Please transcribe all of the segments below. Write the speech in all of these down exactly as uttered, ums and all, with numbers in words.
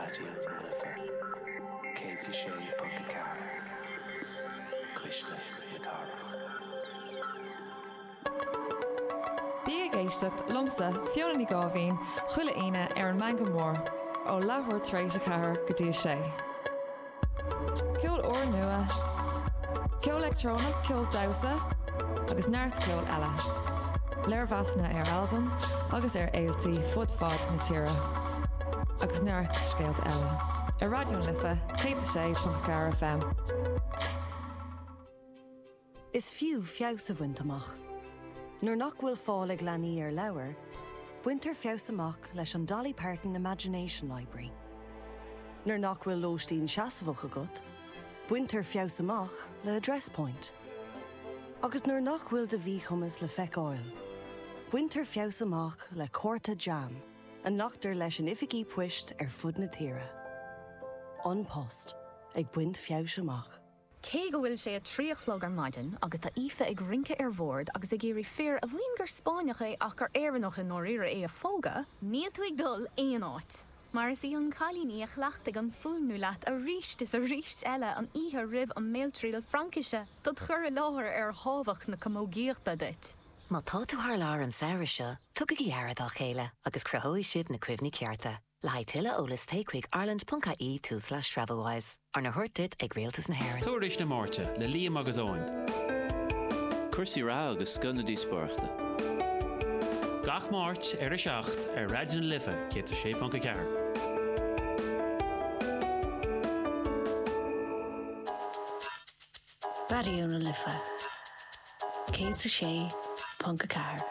Radio Liver. Katie Shea Punkacar. Krishna Yakara. Bí a géisteacht lomsa Fiona ní Gábhín chuile aine ar an manga mór ó láthúir tar éis a chathair go dtí sé. Ceol uair nua, ceol electrónach, ceol damhsa, agus neart ceol eile. Léir bheasna ar albumm agus ar éiltí fud fad na tíre. Agus neart scéalt eile. Ar Radio Lifa, Katie Shea Punkacar F M. Is fiú fios a bhaint amach. Nuair nach bhfuil fáil ag leanaí ar leabhar, buintear fios amach leis an Dolly Parton Imagination Library. Nuair nach bhfuil lóistín seasamhach agat, buintear fios amach le Address Point. Agus nuair nach bhfuil de bhí chumas le feiceáil, buintear fios amach le Córta Jam, a nachtar leis an ificí puist ar fud na tíre. An post ag buint fios amach. Cé go bhfuil sé a tríochlog ar maidin agus tá ife ag rinke ar bhórd agus ag géirí fear a bhíon gur Spáineach é ach gur éireannach in nóíre é a fóga, níl tú ag dul éon áit. Mar is í an chalíní a chhlaachta an fúnú leat a ríist is a ríist eile an ihe rih an méiltríal Frankise dat chur a láthir ar hábhach na commógéachta dit. Má tá tú thar lár an saoire tugad ghearad á chéile agus cruthóidh sibh na cuimhní cearta. Le haid tuile ólas takeigh ireland.ie tú slash travelwise ar na thuirtid ag réaltas na hÉireann. Tuairis na Márta le Liam agus Óin. Cursaí rá agus sconadí spórachta. Gach Máirt ar a seacht ar Radio Lifa Katie Shea Punkacar. Radio Lifa Katie Shea Punkacar.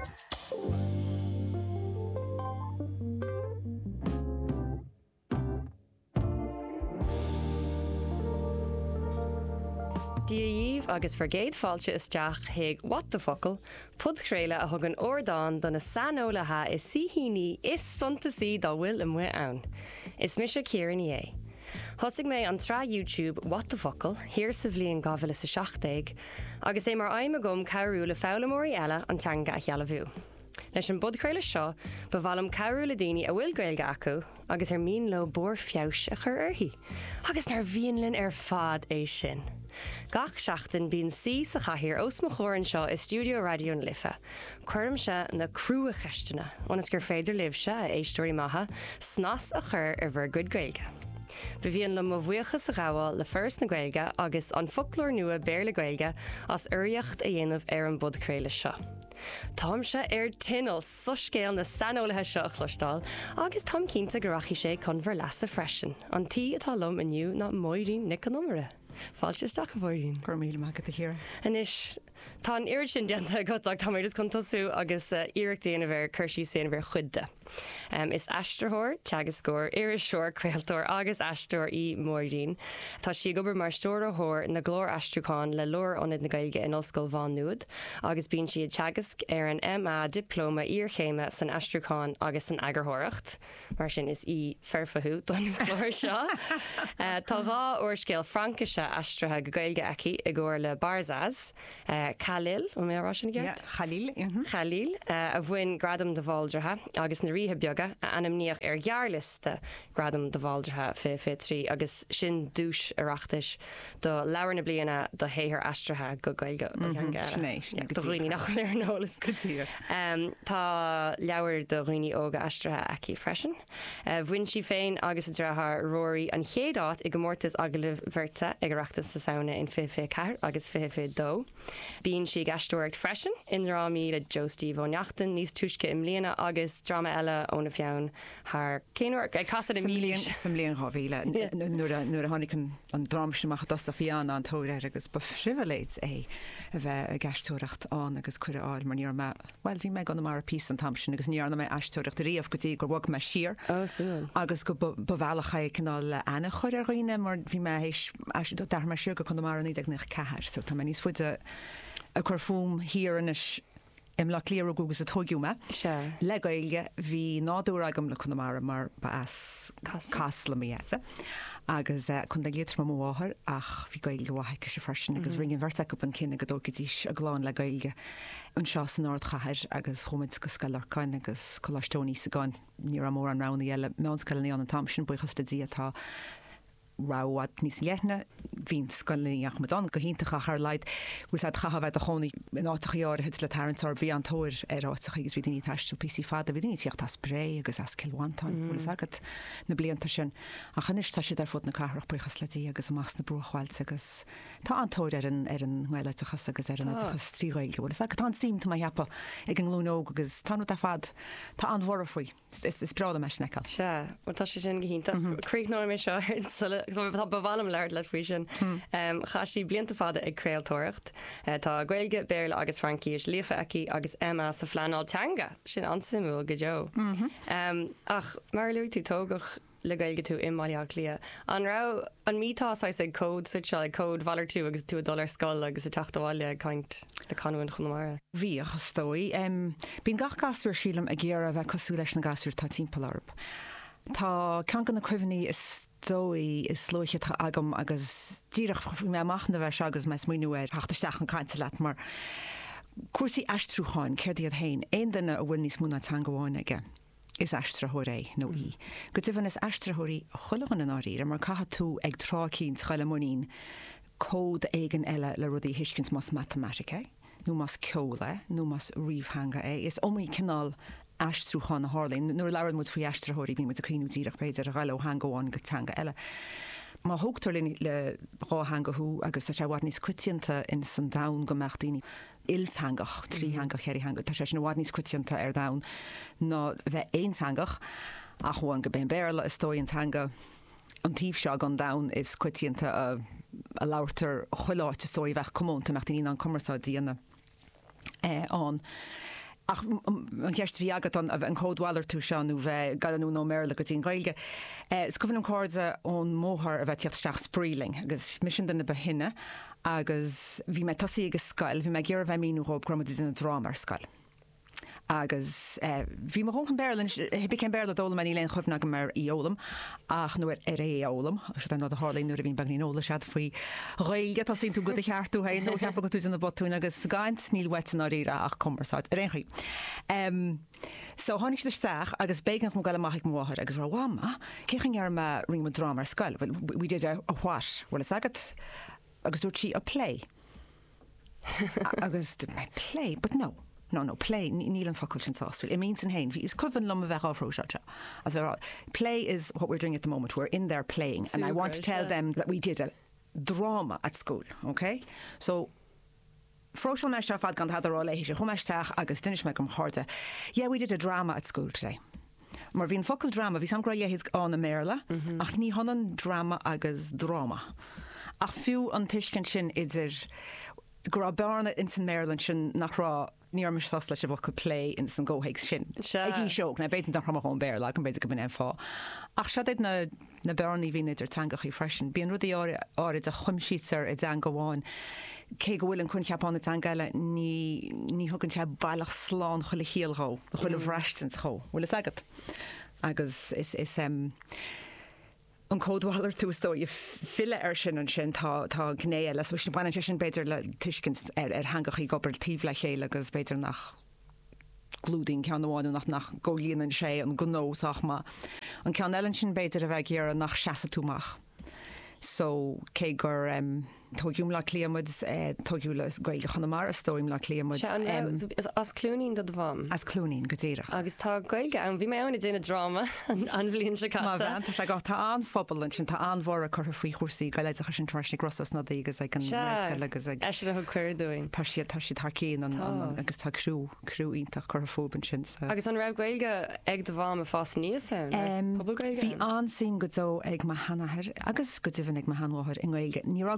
Díomh agus forgéad fáilte isteach hiag What the Focal, pudchréile a thug an ordáin donna sanolaithe is síhíní is suntasí dá bhfuil i mu ann. Is mis a céireann é. Thosig mé an trá YouTube What the Focal, hir sa bhliain gábhfuil sa seachtaig, agus é mar aim a gom cabhrú le fálamóirí eile an teanga a chealamhú. Leis an budcréile seo, ba bhlam cabhrú le daoine a bhfuil gailge acu, agus ar mín le bór fios a chur orthaí. Agus nar bhíonlinn ar fad é sin. Gach seachtain bíon sí sa chathaoir os mo chórann seo i Studio Radio Lifa. Cuireann se na crua cheistena, ónas gur féidir libh se a éistóirí maithe, snas a chur ar bhar good gailge. Ba bhíonn le mo bhuachas a ghabháil le first na gailge agus an folklór nua béir le gailge as uiriocht a dhéanamh ar an budcréile seo. Tám se ar tinal so scéal na sanolathe seo a chluistáil, agus tám cínta go rachaí sé chun bhar leasa freisin, an tí atá lom iniu ná móirín nic an numara. Fáilte isteach a bhóirín. Gur míle maigad a chéir. Anis tá an iiri sin déanta goteach tá mar just chun tosú agus iireach déana bhar chuirsí sé bhar chuide. Um, is eistearthóir, teagas scór, iris seoir creaaltóir agus eisteir í móirín. Tá si gobar mar stórathóir na glór eisteúcháin le leor onad na gailge in Osscoil Bhán Nuad, agus bíonn siad teagas ar an M A diplóma íorchéime san eisteúcháin agus san agarthireacht. Mar sin is í ferfathú don glóir seo. uh, tá rá oirscéal Frankise astrathe go gailge aici i gcóir le Barzaz, uh, Khalil, ó mé ará sin gceart? Yeah, Khalil. Mm-hmm. Khalil, uh, a bhain gradam de bháildrethe agus na ríthe beaga a anamníoch ar ghearliste gradam de bháildrethe fé fé trí agus sin dúis arachtais do leabhar na bliana do héthar astrathe go gailge. Do roioine nach léir nólas. Um, tá leabhar do roioine óga astrathe aici freisin. Uh, bhain si féin agus a dratha roirí an chéadát i go mórtas agalibh bhirte ag reachtas sa saona in fé fé ceathar agus fé fé dó. Bíonn si gastóireacht freisin in rámí le Joe Steve O'Neachtain níos tuisce im líana agus drama eile óna fiann th céanúir ag casad im líon sam líon ráhíle nuair a tháinig an drámseach dos a fianna an tóir agus ba frivaléid é a bheith a gastóireacht an agus cuire áil mar níor me well bhí me gan mar a pí an tamsin agus níarna mé eistóireacht a riamh gotí gur bhag me siar agus go bhhealacha canál le ana chuir a roioine mar bhí me dar mar siúr go chun mar an ag nach cethir so tá níos fuide a chur fum hir inis im le líar agus a tógiúme Se. le gailge hí náú agam le chun mar mar ba as casla míte agus chun léit má máthair ach bhí gailge wathe se fresin agus ringin bhirrta go an cinenne go dógadtíis a gláán le gailge an se san áir chair agus chomid go scalarcain agus choláistóí sa gáin ní mór an rana eile mescailí an tamsin buchas dí atá ráhad níos léithne hín scoilíach me an go hinntacha chu leid gus chahabheith a chonig in átachaíár hit le tarantar bhí an tóir ar átacha gus bhí daoine teistú pí fada bhí tíocht a spré agus as kilhaáin bhfuil agad na blianta sin a chanis tá si ar fud na carach buchas letí agus amach na brúháil agus tá antóir ar an ar an mheileachchas agus ar an tríáil bhfuil agad tá síimta mai heappa ag an glúnó agus tanú a fad tá anhhar faoi is brada me necail. Se tá sé sin gohínta Críic nó mé seo tá bhlam leir le frio sin chaí blianta fada ag créaltóiret Tá ghilge béle agus Frankíos lífa aici agus Emma sa flaáiltanga sin ansimú go jo ach mar luú tú tógach le gailge tú imáach lia an ra an mítá ag cód su se cód valar tú agus tú a dollar sscoil agus a taachtáile caiint le canhain chun mar. Bhí a chustói bín gach gasúir sílam a ggéar a bheith cosú leis na gasúir tá timpplaarb. Tá cean gan na cuimhní is dóí is slóiche tá agam agus díireach mé machna bheith agus me muoúir heachtasteach an caiinte leat mar cuasaí eistrúáin ceirdíad hain aon duine a bhfuil níos múna tan goháin aige is eistrathiré nó í. Go dtíhann is eistrathirí chuilegan an áír mar caitha tú ag trácín chaile muín cód éigen eile le rudí hiiscins mas matematica nó mas ceola nó mas riomhhanga é is omí cinál eistrúchan na Harlín, nuair leir mu faoi eistrathirí bí mu a cíú díach beidir a gaile hangáin go tanga eile. Má thugtar le ráhangaú agus tá sé bhhad níos cuitianta in san da go meachtaoine iltangach tríhangach chéirí hanga tá sé sin bhhad níos cuitianta ar da ná bheith éontangach a chuáin go ben béla is tóontanga an tíomh seo an da is cuitianta a, a láirtar chuiláte stóí bheith commónta meachtaoine an cumarsa díana eh, an. Ach an ceist bhí agat an an códháir tú seanú bheith galú nó méla go tín gailge. Scofann an códa ón móthir a bheith tíochtteach spríling, agus mission denna be hinne agus bhí me tosaí agus scail, bhí me ggéar bheith míú rob gromadí in drámar scail. Agus bhí mar hóchan beirlinn heb cén beirla dóla me íléon chufna go mar íolalam ach nuair ar é ólam se nó a hálín nuair a bhín bagní nóla sead faoi réilge tá sin tú go cheartú hain nó cheappa go tú na botún agus gáint sníl wetin á íra ach commeráid réchaí. So tháinig deisteach agus bégan chun gaile maithaigh mthir agus ráháma céchan ar me ring drámar scail, bhí dé a bhhair bhfuil agad agus dúirt si a play agus me play, but no. No, no, play, níl an focail sin sáúil. It means in hain, is coven lum a bheith áfróseáte. As there are, play is what we're doing at the moment. We're in there playing. Super, and I want to tell yeah. them that we did a drama at school, okay? So, fróseal me se fad gan hadar á leihéise chumeisteach agus dunis me gom háirte. Yeah, we did a drama at school today. Mar bhín focail drama, bhí sam gra léhéis an na méla, mm-hmm. ach ní honan drama agus drama. Ach fiú an tuiscin sin idir gra bearna in san Maryland sin nach rá níor mar sas leis a bhcail play in san ggóhéic sin. Ag í seoach na bétan nach chumachón bear le an beidir go bin fá. Ach se na na bearnaí bhíon idir tangachaí freisin. Bíon rudí áid a chumsíar i d an goháin. Cé go bhfuil an chun ceapán na tangaile ní ní thugann te bailach sláán chuile chialrá, chuile bhreistin cho. Bhfuil is agad. Agus is is um, an códháir tú tóí fille ar sin an sin tá tá gnéile so sin baine sin beidir le tuiscin ar ar hangachaí gobar tíh le chéile agus beidir nach glúdín ceanháinú nach nach ggólíonn sé an gnóach má an cean eann sin beidir a bheith ar nach seasa túach. So cé gur um, tógiúm le líamid tógiú le gaige chanamar a stóim le líamid as clúnín do bham. As clúnín go dtíireach. Agus tá gaige an bhí ména déna drama an bhlíonn se Tá se gá tá an fphobal sin tá anmhór a chu faoi chósaí gaile a sin tráisna grosas na agus ag an agus ag e sin a chuirúing. Tá siad tá si tarcíín agus tá cruú cruúínta chu fóban sin. Agus an raibh gailge ag do bham a fás níos Bhí an sin go dó ag ma hanair agus go ag ma hanhair in gailge. Ní rá gailge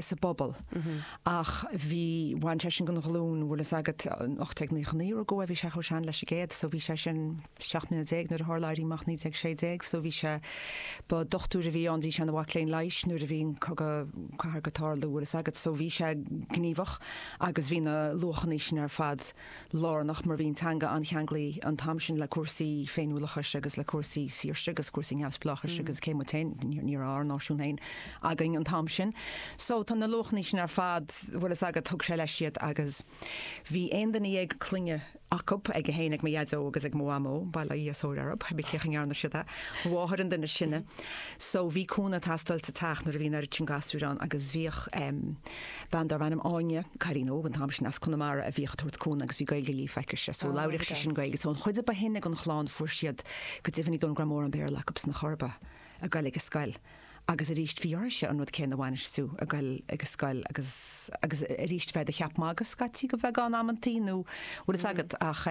sa bobbal ach bhí bhain sin go glún bhfuil agad ochtaigh ní chaníú go bhí se chu sean leis géad, so bhí sé sin seach na déag nuair thláiríach ní ag sé déag, so bhí se ba dochtú a bhí an bhí se na bhhaléin leis nuair a bhín chuthar gotála bhfuil agad, so bhí se gníomhach agus bhí na lochanní sin ar fad lánach mar bhín tanga an cheanglaí an tam sin le cuasaí féinúlachas agus le cuasaí síirste agus cuasaí neamsplachas agus céimtéin ní á náisiúnain again an tam sin. So tá na lochanní sin ar fad bhfuil agad thug sé leis siad agus bhí aon den ag clinge acup ag go héananig mé iadó agus ag móamó bailla í sóarab, heb chéchan ar na siada bháthar an duna sinne. So bhí cúna tastal sa teach nar a bhí ar tin gasúrán agus bhíoh band ar bhainm áine Carino an tam sin as chunamara a bhíoch tuairt cúna agus bhí gaige lí feiceise, so láirich sé sin gaige, so chuide ba hinnig an chláán fuair siad go dtíhanní don gramór an béir lecups na chorba a gaig a scail. agus a ríist fiar se an rud cén bhhainistú a gail agus scail agus agus a ríist bheith a cheap mágus scatí go bheith gan ammantíú bhfuil is agad ach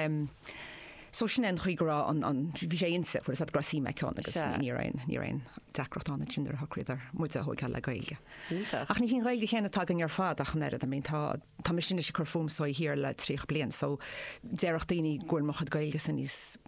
so sin an chuigurrá an bhí sé insa bhfuil a grasí meán agus ní rain ní rain decrotána tindar thucréidir mu a thuig le gailge. Ach ní hín gailge chéna tagan ar fád ach nead a mén tá tá me sinna sé chu fumsáid hir le tríoch blian, so déireach daoine ghfuilmachchad gailge san níos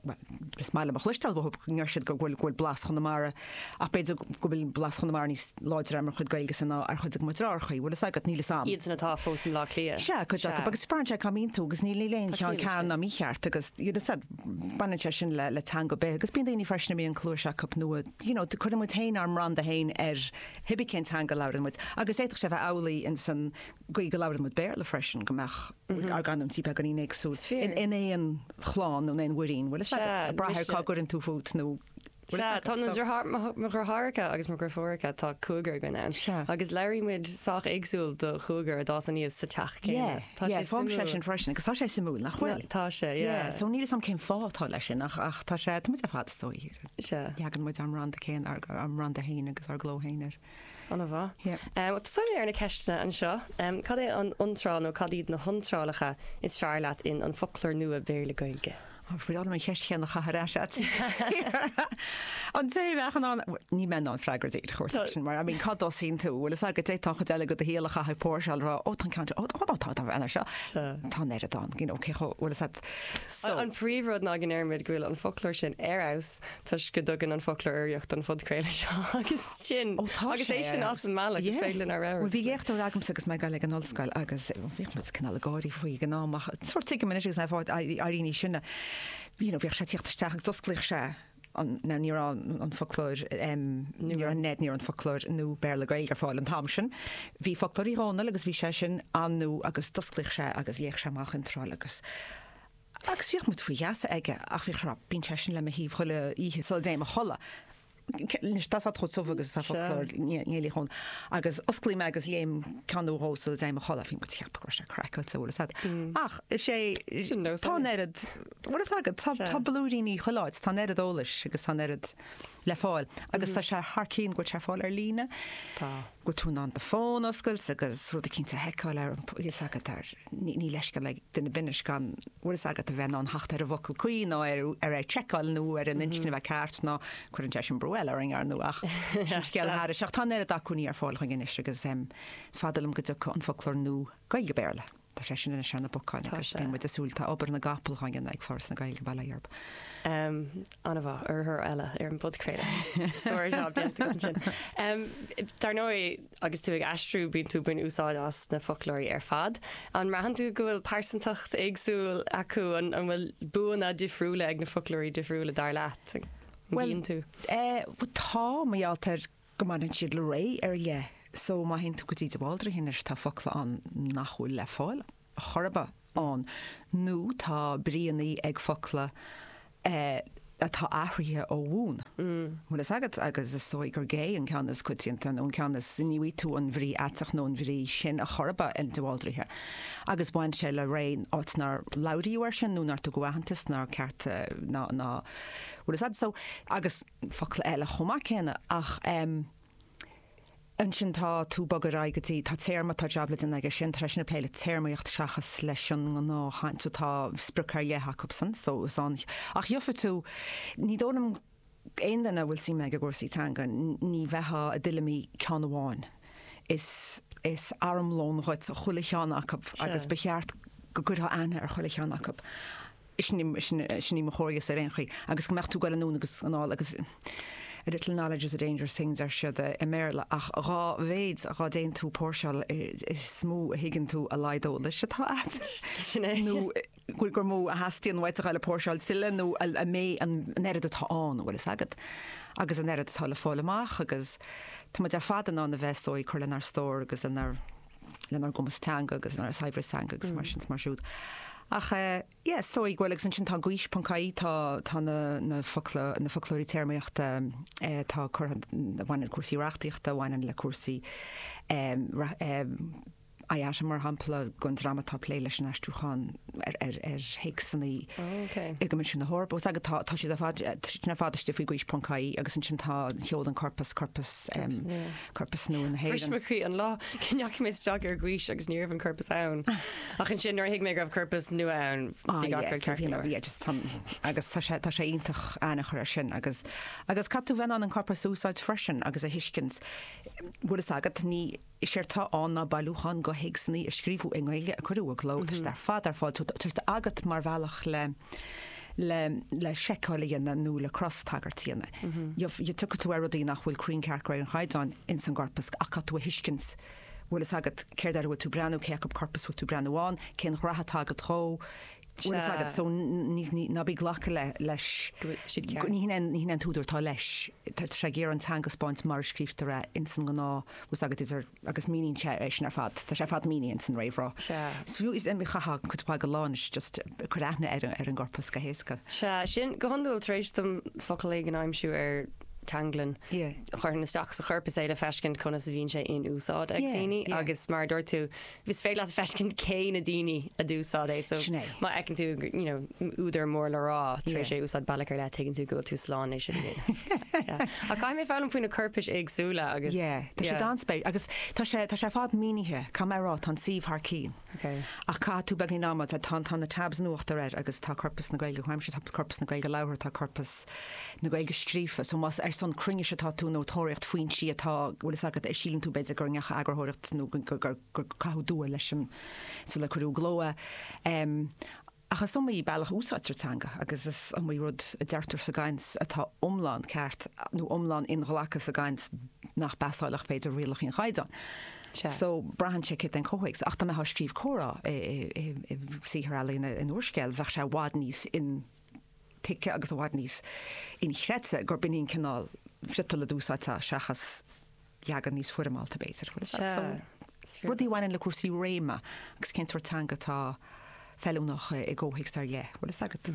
is meile a chluistal go gur siad go bhfuil ghfuil blas chun mara a beidir go bhfuil blas chun mar níos láidir mar chud gailge san ar chud mar ráchaí bhfuil agad níle sam. Iad sanna tá fósam lá clia. Se chu agus spáinte camín tú agus ní léon teán cean na mí cheart agus banite sin le le tan go be, agus bíon daoine freisna íon clúir se cap nua, you know, chu mu tain ar ran a hain ar hibicén tan go láir mu, agus éach sé bheith álaí in san go go láir mu béir le freisin gomach ar ganm tí gan í éagsú in éon chláán nó éon bhuiín bhfuil se brathir gur an tú fút nó. Tá gur hácha agus mar gur fóracha tá cúgur gan an agus leirímuid sách agsúil do chuúgur dá an níos sa teach cé. Tá fóm sé sin freisin, agus tá sé simú nach chuil. Tá sé, so ní sam cén fátá lei sin ach tá sé mu a fádstóí. Jeagan muid am ran a céin am ran a héine agus ar glóhéineir. An bha. Táim ar na ceistena an seo, cad é an ontrán ó cadíad na hontrálacha is fearlaat in an folklór nua béle gailge. bhfuil an cheist chéan nach chará se. An té bhechan an ní men an freigur dé chuir sin mar a mín cadá sín tú, bhfuil a go dé tan deile go héalacha ha pórsal rá ó tan cant átá a bhena se tá neir an gin óké bhfuil an príomhród ná gin airmid gohfuil an folklór sin airás tuis go dogan an folklór íocht an fudcréile seo agus sin agus é sin as an mála gus félinn ar ra. Bhí gécht agam agus me gaile an olscail agus bhíh mu canal gáí faoi gnáach tuairtí min is na fáid aíní sinna. Bhí bhíh sé tíochttasteach dosclích se na ní an folklór ní an net ní an folklór nó béle gail ar fáil an tamsin. Bhí folklórí hánal agus bhí sé sin anú agus dosclích se agus léoch seach an tráil agus. Agus bhíoh mu faoheasa aige ach bhí rá bín te sin le a híh chuile ihe sal déim a chola. Tá chud sofagus nílí chun agus osclí me agus léim canúrósa dé a chola fhín teap go se crackil sa bhla ach sé tá nead bhfu agad tá balúíní choláid tá nead ólas agus tá nead le fáil agus tá sé thcíín go te fáil ar lína go tún an de fón oscail agus rud a cinnta heáil ar agad ar ní leisce le duna binis gan bhfu agad a bheith an hacht ar a bhocail cuioin nó ar ar cheáil nó ar an inscin bheith ceart ná chuir an te sin brú ring ar nuach cear seach tá nead a chuní ar fáil chuin gnis agus sem fadalm go an folklór nó gailge béle. Tá sé sin se na boáin agus mu asúlta obair na gapelhain ag fás na gailge bailíarb. Anna bh ar th eile ar an budcréile. Dar nói agus tú ag astrú bín tú bin úsáid as na folklóirí ar fad. An rahan tú gohfuil persantacht agsúil acu an bhfuil buanna difriúla ag na folklóirí difriúla dar leat. Well, tá maialtar go man siad le ré ar le, so má hen tú go dtí bhaldra hinir tá fola an nachhfuil le fáil a chorba an nó tá bríanaí ag fola atá áthrithe ó bhún. Bhfuil is agad agus is tóid gur gé an ceannas cuiínta ón ceannas níhí tú an bhrí atach nó an bhrí sin a chorba in dohaldrithe. Agus bain sé le réin áitnar lauríúir sin núnar tú gohaantas ná cearta ná ná bhfuil is ad so agus fola eile chomá céna ach an sin tá tú bagad agatí tá téirma tá jobla in aige sin treisna péile téirmaocht seachas leis an ná haint tú tá sprucar léthacupsan so is an ach jofa tú ní dónam éanana bhfuil sí me go gúsaí tanga ní bheitha a dilamí ceanháin is is armlónhaid a chulicheánach agus becheart go gutha aine ar chulicheánach. Isní mo chóirgus a réinchaí, agus go mechtú goile nún agus aná agus a little knowledge is a dangerous things ar siad i méle ach rá véid a rá déon tú pórsal is smú a higann tú a leidó lei se tá nó gúil gur mó a hastíon bhaid a le pórsal sile nó a mé an nead atáán bhfuil is agad agus an nead atá le fálamach agus tá ar fadan an na bheitstóí chu lenar stór agus lenar gomastanga agus lenar cyberstanga agus mar sin marsút. Ach yeah, stóí ghfuil san sin tá gúis pancaí tá tá na folklóí téirmeochta tá bhain cuasíreachtaíochta bhhain le cuasaí a sem mar hapla gon dramatá lé leis an eistúchan ar héicsannaí i go sin na hórb agad tá si na fáiste fao gúis pancaí agus an sin tá teol an corpus corpus corpus nó na hé. Frismaí an lá cinneach mis deag ar gúis agus níomh an corpus ann ach an sin ar hiic mé raibh corpus nu ann agus tá sé ionintach ana chuir sin agus agus catú bhean an corpus úsáid freisin agus a hiiscins bhfuil agad ní is sé tá an na bailúchan go héigsanní a scríbú inghile a chuú gló ar fad ar fáil tucht agat mar bhealach le le le seáíanana nó le crosstagartíanana. Je tu tú airdaí nach bhfuil Queen Carcra an chaidán in san corpus a catú a hiiscins bhfuil is agad céir ar bhfuil tú breanú cé go corpus bhil tú breanháin cén chrathatá go tro agad so na bí ghlacha le leis ní an túidirtá leis sé géar an tan gospáint mar scríbtar in san gná bus agad is agus míín se éis ar fad Tá sé fad mííon san réhrá. Sfiú is in chaá chutá go láis just chuithna ar ar an gorpas go héasca. Se sin go handúil trééis dom focail an aimimsú ar tanglan chuir na staach sa churpa é a fescin chuna sa bhín sé in úsáid ag daoine agus mar dúir tú bhís fé le fescin cé na daoine a dúsáid é so má ecinn tú úidir mór le rá trí sé úsáid bailachar le tegann tú go tú sláán é sin a caiim mé bhelamm faoin na churpais agsúla agus Tá sé danspéid agus tá sé tá sé fád mínithe camerará tá síomh th cín ach cá tú begní ná tá tá na tabs nuachta réid agus tá corpus na gaige chuim sé tá corpus na gaige lehair tá corpus na gaige scrífa so más ar son cringe se tá tú nótóirecht faoin si atá bhfuil agad é sílann tú beidir gur necha agurthiret nó gur caú leis so le chuú glóa achas somí bailach úsáidirtanga agus is am rud a deirtar sa gaiins atá omláin ceart nó omláin in ghlachas a gaiins nach beáilech beidir rialach in chaidán. So brahan sé an chohaigs ach me ha scríb chora sihar alín in úscéil bheit se bhád níos in tice agus bhád níos in chretse gur binín canál frital le dúsáta seachas jagan níos fuamáilta béidir. Rudí bhhain le cuasí réime agus cinúirtanga tá fellú nach i ggóhiics ar lé bhfuil is agad.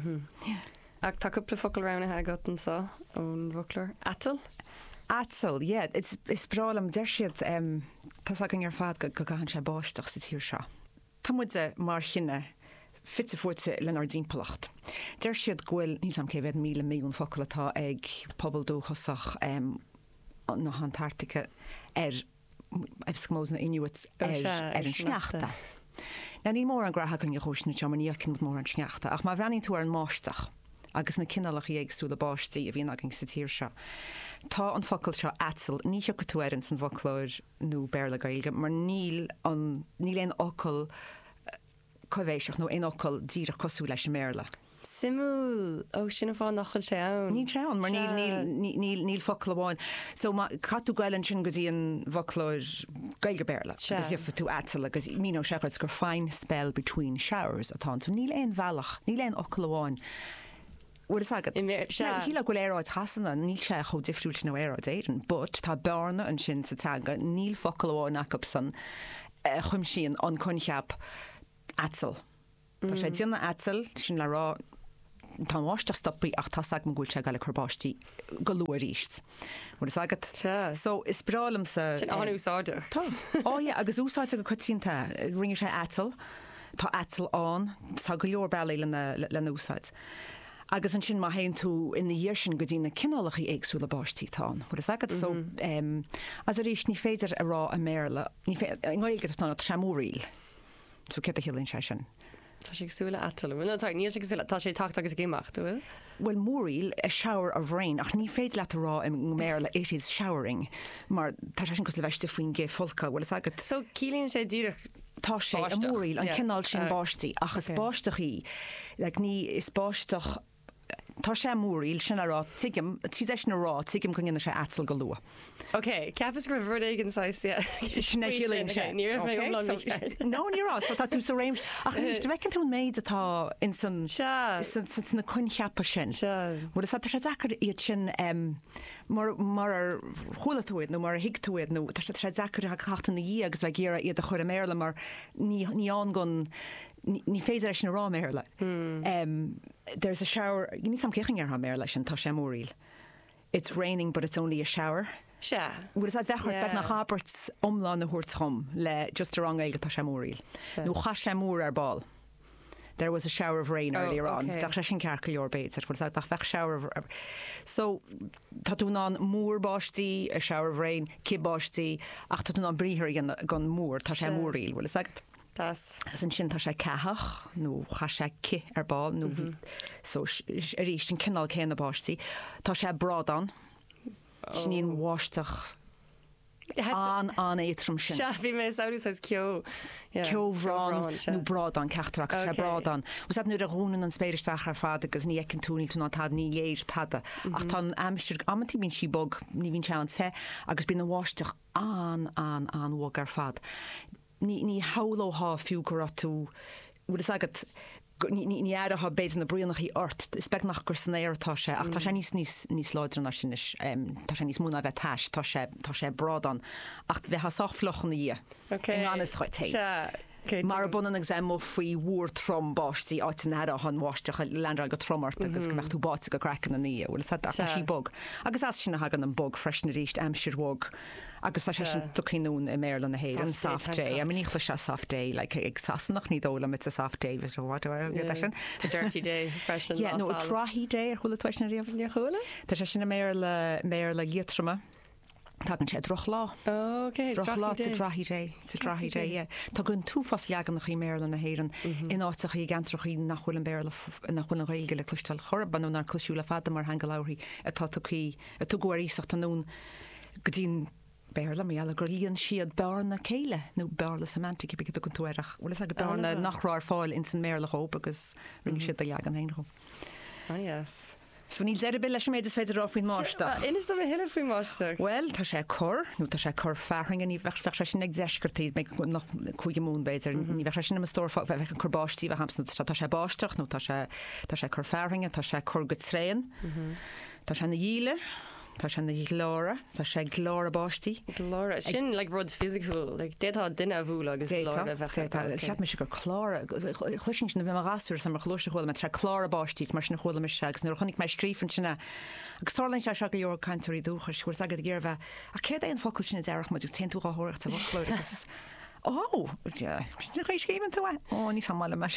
Ag tá cúpla focail ranna agat an sa ón bhoclar Atal? Atal, yeah, it's is bralam der siad um, tá agin ar fad go go gahan sé báisteach sa tíir seo. Tá muide mar chinne fitte fuirte lenar dímpelacht. Der siad ghfuil níl am céhhéad míle méún focail atá ag pobl dú chosach um, na Antarctica ar ebscmós na Inuit ar an sneachta. Na ní mór an gratha an jochosna te man nícin mór an sneachta, ach má bheanín tú ar an máisteach agus na cinálach éagsú le báistí a bhíon agin sa tíir seo. Tá an focail seo Atal, ní go tú an san bhoclóir nó béla gailge, mar níl an níl éon ocail cohhéiseach nó éon ocail díra cosú leis méla. Simú ó sinna fá nachil sé ann. Ní sé an mar níl focail amháin. So catú gailann sin go dtíon bhoclóir gailge béla. Agus if tú Atal agus mí seachas gur fine spell between showers atá. So níl éon bhealach, níl éon ocail amháin. Bhfuil agad híle go léráid hasanna níl sé cho difriúil nó éráid éan, but tá bearna an sin sa tanga níl focail amháin acu san chum sin an concheap Atal. Tá sé díanana Atal sin le rá tá máiste stoppaí ach tá ag an gúil se gaile chubáistí go luair ríist. Bhfuil agad? So is bralam sa sin anúsáide. Tá á agus úsáide go chutínta ringe sé Atal, tá Atal an, tá go leor bailí le úsáid. Agus an sin má haon tú ina dhéir sin go dtína cinálachí éagsúla báistíítá. Bhfuil agad so um, as a rís ní féidir a rá a méla ní gáilge tána tramúíil tú ce a hilín sé sin. Tá sé súla atal. No, tá ní sé tá sé tacht agus géimeach, tú? Well, móríl a shower of rain, ach ní féid le rá im méle it is showering, mar tá sé cos le bheiste faoin gé folca, well is agad. So cílíonn sé díreach Tá sé a móríl an cinál sin báistí, achas báisteach í, le ní is báisteach Tá sé móríl sin ará tuigim tí na rá tuigim chun sé atal go lua. Ok, cepas go bhd an sáis sinna hiúlíonn sé. No nírá tá tú sa réim ach bhecinn tú méid atá in san na chun cheappa sin. Bhil is sé dechar iad sin mar ar cholaúid nó mar hiictúid nó tá sé dechar a chatan na dhí agus bheith géar iad a chur méle mar ní an gon ní féidir sin rá méle. There's a shower, you need some kicking ar ha méle sin tá sé móríl. It's raining but it's only a shower. Se. Bhfuil is bhechart be nach Haberts omlá na thuirt chum le just a rang éige tá sé móríl. nó cha sé mór ar ball. There was a shower of rain earlier on. Dach sé sin cearca leor béid, bhil dach bheith shower of... So, tá tú ná mór báistí, a shower of rain, cibáistí, ach tá tú ná bríthir gan mór, tá sé móríl, bhfuil is agad? Das. San sin tá sé ceach nó cha sé ci ar ball nó so a rí sin cinál cé na báistí. Tá sé bradan, sníon bháisteach an an éitrum sin. Se bhí mé saoús as cio ceomhrán nó bradan ceachtarach sé bradan. Was nu a rúnan an spéiristeach ar fad agus ní ecinn túní tú tá ní léir tada. Ach tá amsir amtí bín si bog ní bhín se an sé agus bí na bháisteach an an an bhg ar fad. Ní ní hálóá fiú go tú bhfuil is agad ní air ha béidir na brionnach í ort, is spe nach gur sannéirtá sé, ach tá sé níos níos níos láidir sin tá sé níos múna bheith teis tá sé tá sé bradan ach bheith hasachflochan í. an is chuit Mar bun an exam faoi mhór trombáistí áit an air an bháisteach lendra go trommart agus go mechtú báte go crackan na ní, bhfuil sí bog. Agus as sin hagan an bog freisin ríist amsir bog. Agus tá sé sin tucíún i méle na héir an soft day. I mean íchla se soft day, like ag sasannach ní dóla mit a soft day, vis what sin? The dirty day, freshen. Yeah, no, trahí day ar chula tuisna riamh. Ní chula? Tá sé sin na méle méle lítrama. Tágann sé droch lá. Okay, droch lá sa drahí day, sa drahí day, yeah. Tá gunn túfas leagan nach í méle na héiran in áiteach í gantroch í nachhfuil an béle nach chun réilge le clustal chorban nar clusúla fada mar hanga láirí atá tuí a tu goiríocht anún godín Béla mé a gur líonn siad barna céile nó barla semantic be gon tuaireach. Bhfuil a go barna nachrá fáil in san méle hób agus ring siad a leagan héinro. Ah yes. So níl zéidir bil leis méid is féidir ráfuoin máisteach. Inas do heile faoin máisteach? Well, tá sé chur, nó tá sé chur fearing a ní bheith fe sin ag deisgurtíid me nach chuige mún beidir, ní bheith sin am stór bheith an churbáistí bheit hams tá sé báisteach nó tá sé chur fearinge, tá sé chur go tréan, tá sé na díle. Tá sé na glóra, tá sé glóra báistí. Glóra, sin le rud physical, le détá duine a bhúla agus glóra bheith. Seap me se gur chlóra, chluising sin na bheith rasúr sem mar chlóiste chóla me tre chlóra báistí, mar sin chóla me segus, nuair chunig me scrífan sinna. Agus tálainn se se go leor cantarí dúchas, chuir agad ggéir bheith, a céir é an focail sin dearach mu ten túá thuirt a bhlóir agus. Oh, rééis céimn tú ó ní samála me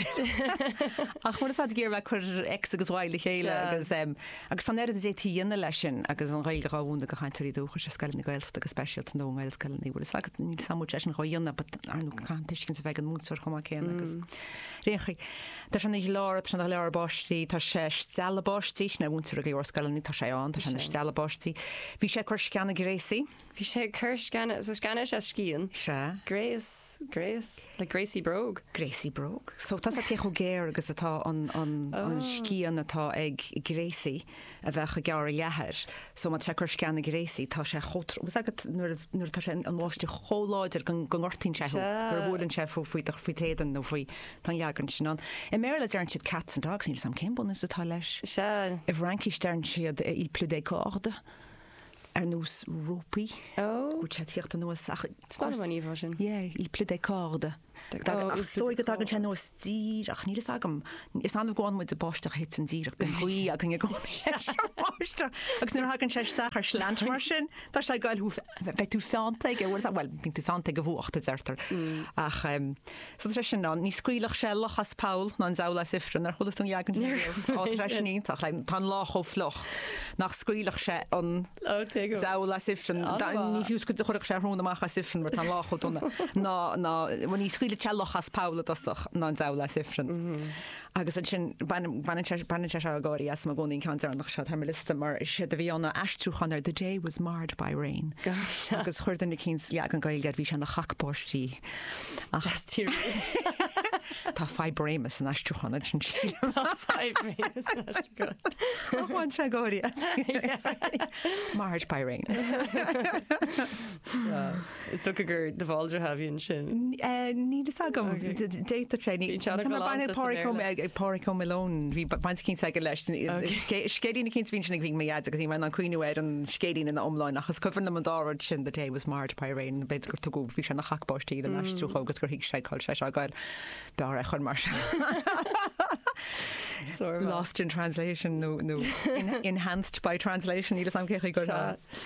ach chu a ggéir bheith chur ex agus bháile chéile agus agus san éad é tííana lei sin agus an réile ráúna go chaintarí dúcha se scail na gailta agus speisialt nó gáil scailní bhfuil sagad ní samú leis an choíonna arnú cantiscinn sa bheith an músir chumá céan agus réchaí. Tá se na láir tro lear báistí tá sé stelabáistí na búntar a leor scailní tá sé an tá se na stelabáistí. Bhí sé chur scanna gréí? Bhí sé chur scanna so scanna sé scían se Grace Grace le Gracie Brogue. Gracie Brogue. So tá a cecho géir agus atá an scían atá ag Gracie a bheith a geir lethir. So má techar scanna Gracie tá sé chotr nuair tá sé an bháiste choláidir gan gortín se gur bhúlann sé fú faoiach faoi téan nó faoi tan leagann sin an. I mé le dearn siad cat an dogs níl sam céimbun is atá leis. Se. I bhrankí stearn siad í pludé cáda. Ar nús rópaí go sé tíocht an nuas Spáí sin? Jé, í pludé cáda. Stói go agan sé nuas tír ach nílas agam is an bháin muid de báisteach hit an díach den chuí a gan gáiste agus nuair hagann sé staach ar slant mar sin tá sé gail hú be tú fantaig bhfuil bhfuil bín tú fantaig go bhachta deirtar ach so tre sin ná ní scuilech sé lechas Paul ná an saola sifran ar chulas an jagan áníach le tá lách ó floch nach scuilech sé an saola sifran ní fiús go chuireach sé hrúna amach a sifran mar tá láchodna ná ná bhain ní chuile telochas Paula dosach ná saola sifran. Agus sin ban se gáí as gcóín cantar nach se har lista mar sé a bhí anna eistrúchan ar the day was marred by rain. Agus chuirdan na cíns le an gailgad bhí se na chapóistí. Justí. Tá fibrémas an eistrúchanna sin si. Bháin se gáí marred by rain. Is tu gur de bháildre hahíonn sin? Ní agam déta sé páicó melón hí baint cín go leis scéína cín vín sinna bhí mé agus í me an cuioinehir an scéín in omláin achas cofann na dáid sin the day was marred by rain beidir gur tú bhí se na chapáistí an eistrúcha agus gur hiic sé cáil sé se gail bear chun mar Lost in translation no no enhanced by translation ní sam cécha go.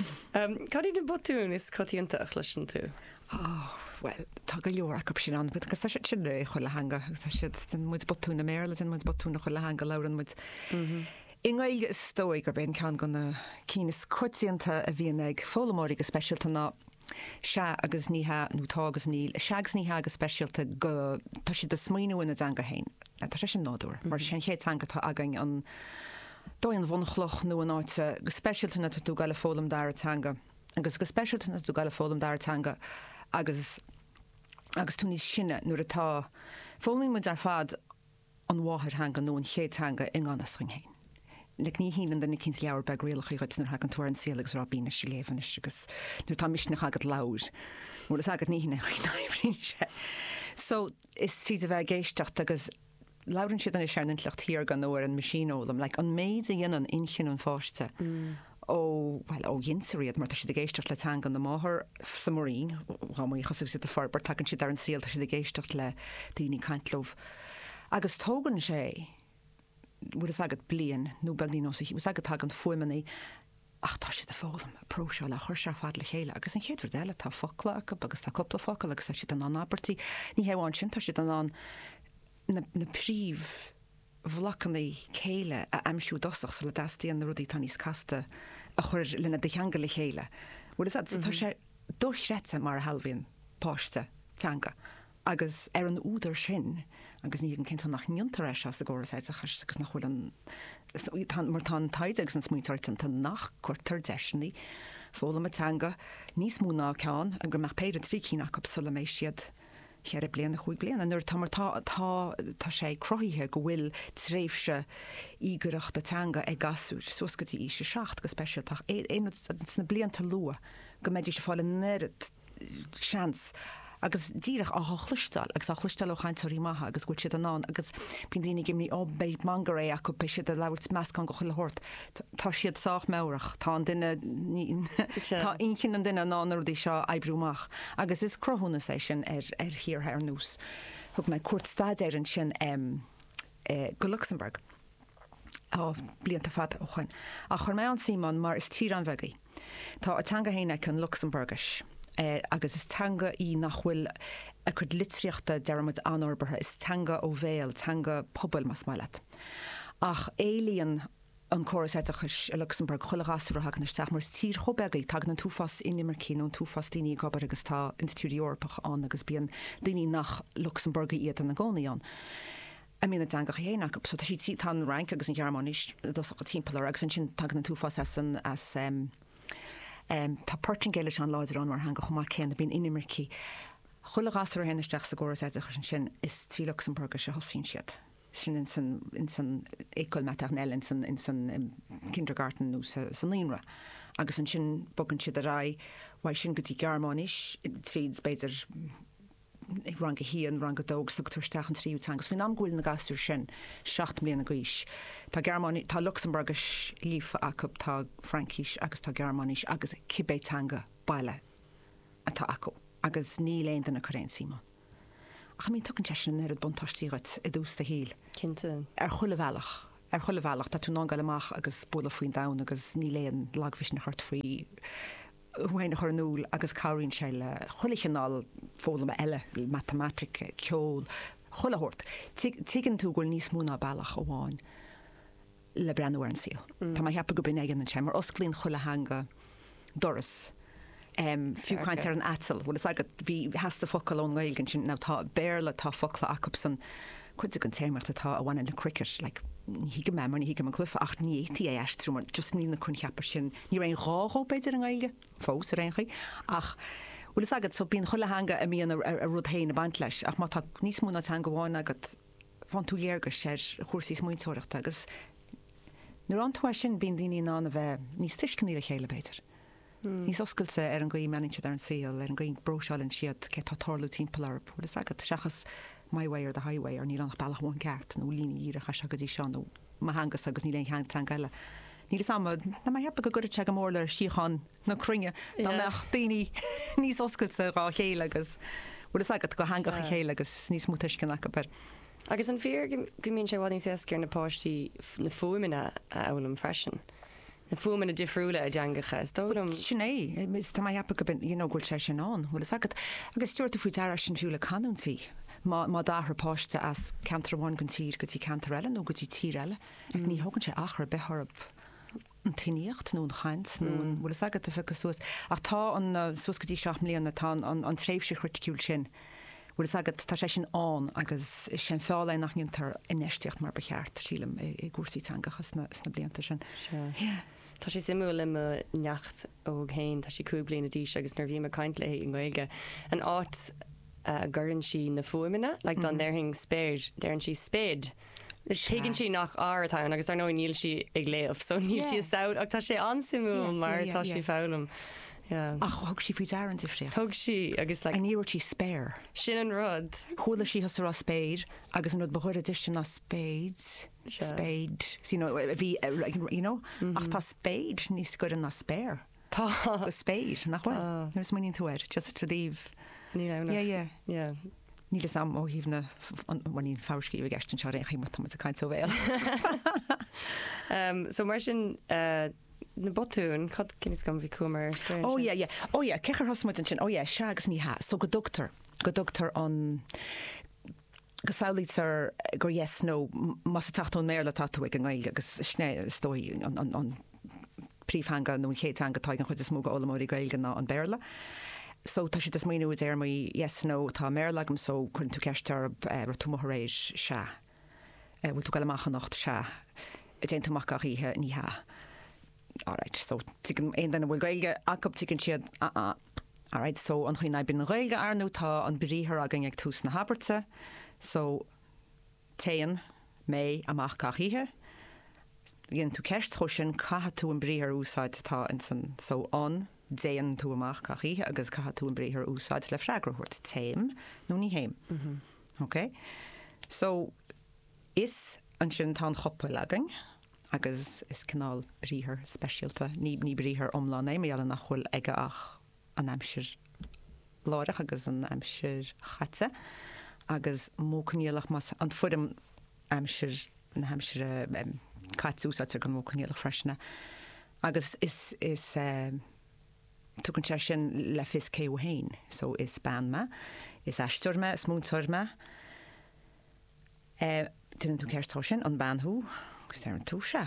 Cadí de botún is cotíonnta leis an tú? Well, tá go leor a sin an, gus sé sin le chu le hanga den mu botúna méle den mu botúna chu le hanga leran mu. Ingaige is stóig gur ben cean gona cínas cuatíanta a bhíon ag fólamóí go speisialta ná se agus níthe nótá agus níl seags níthe agus speisialta go tá si de smaoinú ina danga hain. Tá sé sin nádúir, mar sin chéad angatá agan an dóin bhonchloch nó an áite go speisialta na tú gaile fólam dar atanga agus go speisialta na tú gaile fólam dar atanga agus agus tú níos sinne nuair atá fólamí mu ar fad an bháthir hanga nó an chéadtanga in ganas ring hain. Nig ní hían den cíns leabhar be réalach chuid nar hagan túir an sílagus rábína sí léhan agus nuair tá misna agad láir mór is agad ní hína chuin sé. So is tríd a bheith géisteach agus lárann siad an is seanint lecht hir gan nóir an masínólam, le an méid a dhéanaan inchin an fáiste. ó well ó dhénsariad mar si de géistecht le tan an na máthir sa morín í chosú si a farbar takeann si ar an síal si de géistecht le daoine caiintlóh. Agus tógan sé bud is agad blian nó beglí nó was agad tag an foimaní ach tá si a fólam pró se le chuir se fad le chéile, agus an chéadhar déile tá fola agus tá coppla focail agus si an annabertí ní heháin sin tá si an an na príomh bhlachannaí chéile a amsú dosach sa le dastíí an rudí tan níos casta a chuir lena de cheanga le chéile. Bhil is tá sé dúrréite mar a halbhíonn páiste teanga agus ar an údar sin agus ní an cinnta nach niontar éis a ggórasáid a chas agus nach chuil an mar tá taid agus an smuointartan tá nach chuirtar deisinaí fóla atanga níos múna ceán a gur meach péidir trí cíach op sulla mééis siad chear blian chuig blian an nuair tá tá sé croithe go bhfuil tréifse ígurach atanga ag gasúid sos go í sé seach go speisialtach é sna blianta lua go méidir se fáil nerid seans agus díirech á chluistal agus a chluistal ó chaintarí maithe agus go siad an ná agus bín daoine gimní ó béid mangaré a go be siad a leabhart meas an go chuil hort tá siad sách meach tá an duine tá incin an duine nánar dí seo ebrúach agus is crothúna sé sin ar ar hir ar nús thug mé cuat staid ar an sin go Luxemburg á blianta fad ó chuin a chur mé an Simán mar is tí an bhegaí tá atanga héine chun Luxemburgis. Uh, agus is tanga í nachhfuil a chud litríochta dearmid anarbartha is tanga ó bhéal, tanga pobl mas maiile. Ach élíonn an chorasáidechas a Luxemburg chulagasúra hagan isteach mar tír chobegaí tag na túfas inimmarcín ón túfas daoine gobar agus tá Institútí Eorpach an agus bíon daoine nach Luxemburg iad an na gcónaíán. I mean, it's angach héanaach, so tá si tí tan rank agus an Gearmánis dos a timppla agus an sin tag na túfas as an as um, Um, tá pertingéile an láidir an mar hanga chumá céanna bín inimmarcí. Chula gasar hénaisteach sa ggórasáideach an sin is tí Luxemburg se hosín siad. Sin in san in san école maternelle in san in san um, kindergarten nó sa, sa línra. Agus an sin bogan siad a rá bhaid sin gotí Gearmánis tríd beidir ranga hían ranga dóg sugtarsteach an tríú agus fin am gúil na gasú sin seacht bliana gaís. Tá Gearmáni tá Luxemburgis lífa acu tá Frankis agus tá Gearmánis agus cibétanga bailile atá acu agus ní léon den na choréin síma. Ach mín tugann te sin ar buntáistígat i dústa híl. Cinnte. Ar chula bhealach. Ar chula bhealach tá tú ná galach agus bula faoin da agus ní léon lagvis na chart faoi bhain chu núil agus cáín sé le cholichanál fóla eile matematic ceol chulahort. Tuigann tú ghfuil níos múna bailach ó bháin le breanúir an síl. Tá mai heappa go bin éigen an sé mar osclíonn chula hanga doras um, fiúáint ar an atal, bhil is agad bhí heasta focail ón gailgann sin ná tá béla tá focla acu san chuid an téimeart atá a bhhaine na cricket, le hí go memar hí go an clufa ach níí é eistrú mar just ní na chun cheapar sin ní raon ráá beidir an gailge fós a réchaí ach bhil is agad so bíon chola hanga a míon a rud héin a bant leis ach má tá níos múna te goháin agad fan tú léargus sé chósaí muointóireachta agus nuair antáis sin bíon daoine ná a bheith níos tuiscin í a chéile beidir. Nís oscailte ar an gaí manager ar an síal ar an gaí broseáilinn siad ce tá tálú timpplair bhil is agad seachas my way or the highway ar ní an bailach mhain ceart nó lína íre cha agad í seán nó má hangas agus ní le chean tan gaile. Ní sama na mai hepa go go te go mór le síchan na cringe dá meach daoine níos oscailte rá chéile agus bhil is agad go hangach chéile agus níos mú tuiscin le ber. Agus an fear go mín sé bhhaí sécéar na páistí na fuimena a elam freisin. Na fuimena difriúla a deangacha is dóm. Sinné, tá mai hepa go bin ghil sé sin an, bhil is agad agus stúirta faoi deire sin fiúla canúntaí. Má dáthir páiste as cantarháin gon tír go tí cantar eile nó go tí tí eile, ag ní thugann sé achar bethorb an tííocht nó an chaint nó bhfuil is agad a fi suas. Ach tá an suas go dtí seach mlíonna tá an tréimh sé chuirticiúil sin. Bhfuil is agad tá sé sin an agus is sin fála nach níontar inéisteocht mar becheart sílam i gúsaí tangachas na blianta sin. Tá sé simú le necht ó chéin tá sí cúb bliana díos agus nar bhí a caiint le an ghilge an áit gurrann sí na fuimena, le don déirhing spéid, déann sí spéid. Tuigann sí nach áirtá agus ar nó níl si ag léamh, so níl si saoil ach tá sé ansimú mar tá sí fálam. Ach thug sí fao dearan ifri. Thug sí agus le níirtí spéir. Sin an rud. Chúla sí has rá spéid agus an rud behoir a disin na spéid spéid bhí ach tá spéid níos go an na spéir. Tá spéid nach chuil nus muíonn túir just trodíh. Ní le Níle sam ó híomna bhaín fáiscí bh gastan se réché mu a caiint ó bhéil. So mar sin na botún chud cinnis gom bhí cumar strain. Ó é ó é cechar hosmuid sin ó é seagus ní ha so go doctor go doctor an go saolítar gur yes nó mas tachtón méir le tatú ag an gáil agus sné stoi an príomhhanga nó chéad angatá an chuid is smóga ólamóí gailge ná an béla. So tá si is míú éir mai yes nó tá mé legam so chun tú ceistar ra túmóréis se bhfuil tú goileachcha nacht se i d déintach íthe níthe. Áráid, so aon denna bhfuil gailge acab tugann siad áráid so an chuoine bin réilge airnú tá an bríthir agan ag tús na habarte, so téan mé amach íthe. Dhéann tú ceist cho sin catha tú an bríthir úsáid tá in san so an déan tú amach íthe agus catha tú an bríthir úsáid le freigrahút téim nó ní héim. Ok? So is an sin tá chopa legan agus is canál bríthir speisialta ní ní bríthir omláin é mé eile nach chuil aige ach an aimsir láireach agus an aimsir chaite agus mócaníalach mas an fudum aimsir an aimsir caitúsáid gan mócaníalach freisna agus is is tugann sé sin le fis cé ó héin, so is banma, is eisturme, is múnturme, Dyn tú ceirtá sin an banthú gus ar an tú se.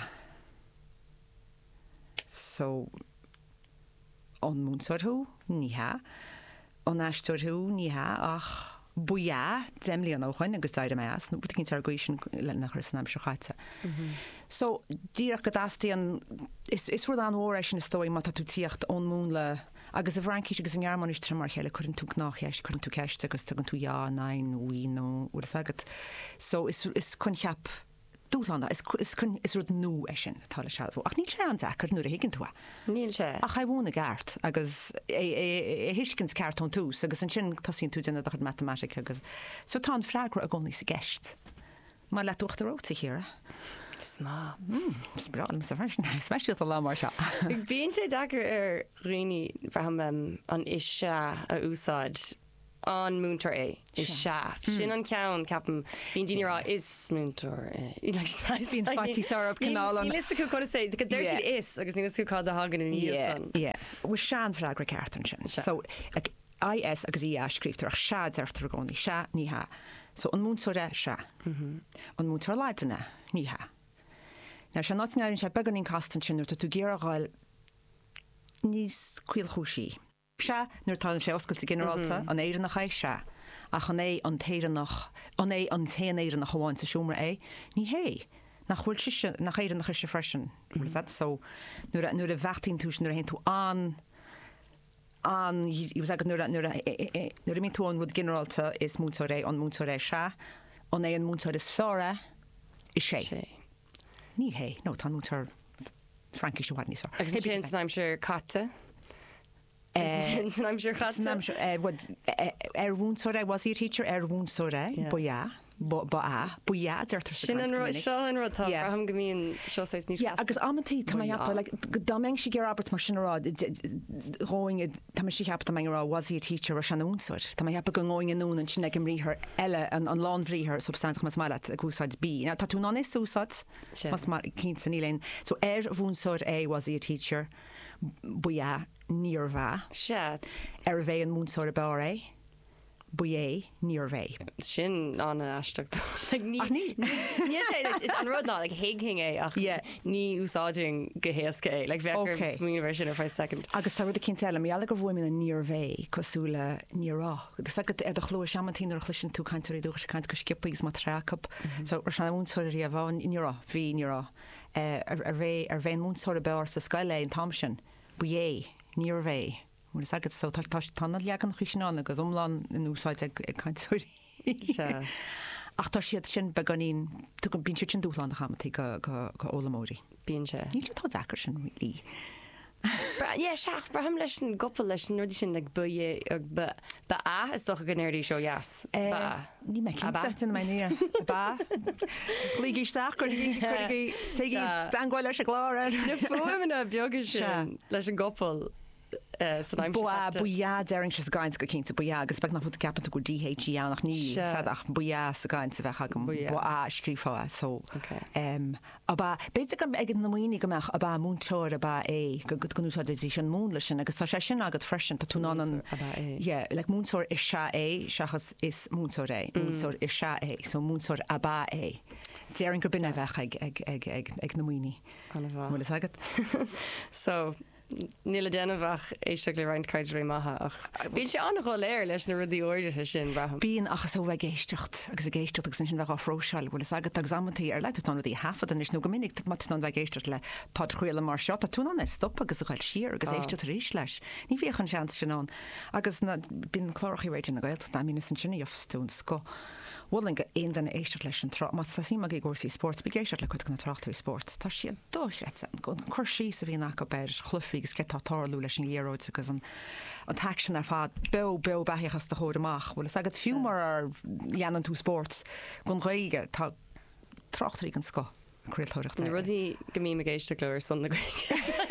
So an múnturthú níthe, an eisturthú níthe ach buia zemlí an áchain agus daide meas, nó bud cinn tar goisi le nach chur san se chaite. So díach go dastíon is is rud an óéis sin stoi mat tú tíocht ón mún le agus a bhrancí agus an gearmán is tre mar chéile chun tú nachéis chun tú ceiste agus tugann tú ja nain uí nó ú agad. So is is chun cheap dúlanna is is chun is rud nó é sin tal sealh. Ach ní sé an dechar nuair a higann tú. Níl sé. Ach cha bhna gart agus é hiiscins ceartón túús agus an sin tasín tú denna chud matematic agus. So tá freigra a gcóní sa gceist. Má le tuachtarróta chéire. Smá. Sprálam sa bharsna speisialt a lá mar seo. Bhíonn sé dagar ar rií bhraham an is se a úsáid an múntar é is se. Sin an ceann ceapan bhíon daoine is múntar é. Bhíon fatí sarab canál an. Ní go go sé, go déir siad is agus ní go cád a hagan in níos san. Ié, bhfuil sean freigra ceartan sin. So I S agus í scríbtar ach sead ar tar gcónaí se níthe. So an múntar é se. An múntar leideanna níthe. Na se náirin sé beganín castan sinú tú géar a gáil níos cuiil chúsí. se nuair tá sé oscailta generalta an éidir nach éis se. Ach an é an téire nach an é an téan éidir nach háin sa siúmar é, ní hé. nach bhfuil si nach éidir nach se freisin. So nuair a bheachtaín tú nuair a hen tú an an nuair a mí tú an bhd generalta is múnta ré an múnta ré se, an é an múnta is fearre is sé. Ní hé, nó tá múntar Frankish se ní. Agus sé I'm sure catte. I'm sure catte. Er múnta was í teacher er múnta ré, bu ja. Ba a bu ja sin an seo an rotá ham gomíon seoáis níos. Agus amtí tá dámeng si gur Albert mar sinrá roing tá si heb am rá was í teacher se an úsir. Tá heb go gáin an nún an sin gim ríhir eile an an lánhríhir substant mas meile a gúsáid bí. Tá tú an is úsat mas cin san íléin. So er bhúnsir é was í teacher bu ja níor bhe. Se. Er bhéh an múnsir a bar é. Bu é níor bhéh. Sin anna eisteach ní is an rud ná héing é ach ní úsáiding gohéasca é, le bhegur smíine sin ar five second. Agus tá rud a cin eile eala go bhfuin a níor bhéh cosúla nírá. Gus ar a chlú seamantíí ar chlusin tú caiinteí dúcha se caiint go skippaigh má trácap, so ar se múntóirí a bháin nírá hí nírá ar bhéh ar bhéin múntóir a beir sa scaile an tamsin, bu é níor bhéh. Mún agad so tanna leagan chuisnána agus omláin in úsáid ag caiintúirí. Ach tá siad sin beganín tu go bín sin dúláán na chamatí go ólamóí. Bíon se. Ní tá dachar sin lí. Ié seach braham leis an gopal leis an nuirí sin ag bu ag ba a is doch a gnéirí seo jas. Ní me in mai ba Lígisteach chu te dangáil leis a glá. Na fuimena beaggus sin leis an gopal. buá deing se gaiins go cinnta buá agus spe nach capan go D H E nach ní ach buá sa gaiin sa bheitcha go buá scríá so a beidir go ag namoí goach a b múntóir a b é go go gonúsá sin múnla sin agus tá sé sin agad freisin tá tú an le múntóir is se é seachas is múntóir é múntóir is se é so múntóir a b é. Déing go bin a bheith ag namoí mu agad. So Níla déanamhach éisteach le roiint caiidirí maithe ach bíon sé annach léir leis na rudí óirithe sin braham. Bíon achas ó bheith géistecht agus a géistecht agus sin bheith áróseil bhfuil agad examantí ar leit tan í hafad an is nó go minic mat an bheith géistecht le pad chuile mar seo a túna is stop agus a chail siar agus éiste ríéis leis. Ní bhíoch an sean sin an agus bín chlóraí réitin na gail tá mína san sinna jofstún sco. Bhfuil go aon den éisteach leis an tro má tá sí mag gcósaí sport, be géisiart le chud na trachtú sport. Tá si dóise go chuirsí a bhí nach beir chlufií gus cetátáú leis an léróid agus an an tasin ar fád be be beichas de chóir amach. Bhfuil agad fiúmar ar leanan tú sport gon réige tá trachtarí an sco chuiltóirecht. Na rudí go mí me géiste glóir san na gaige.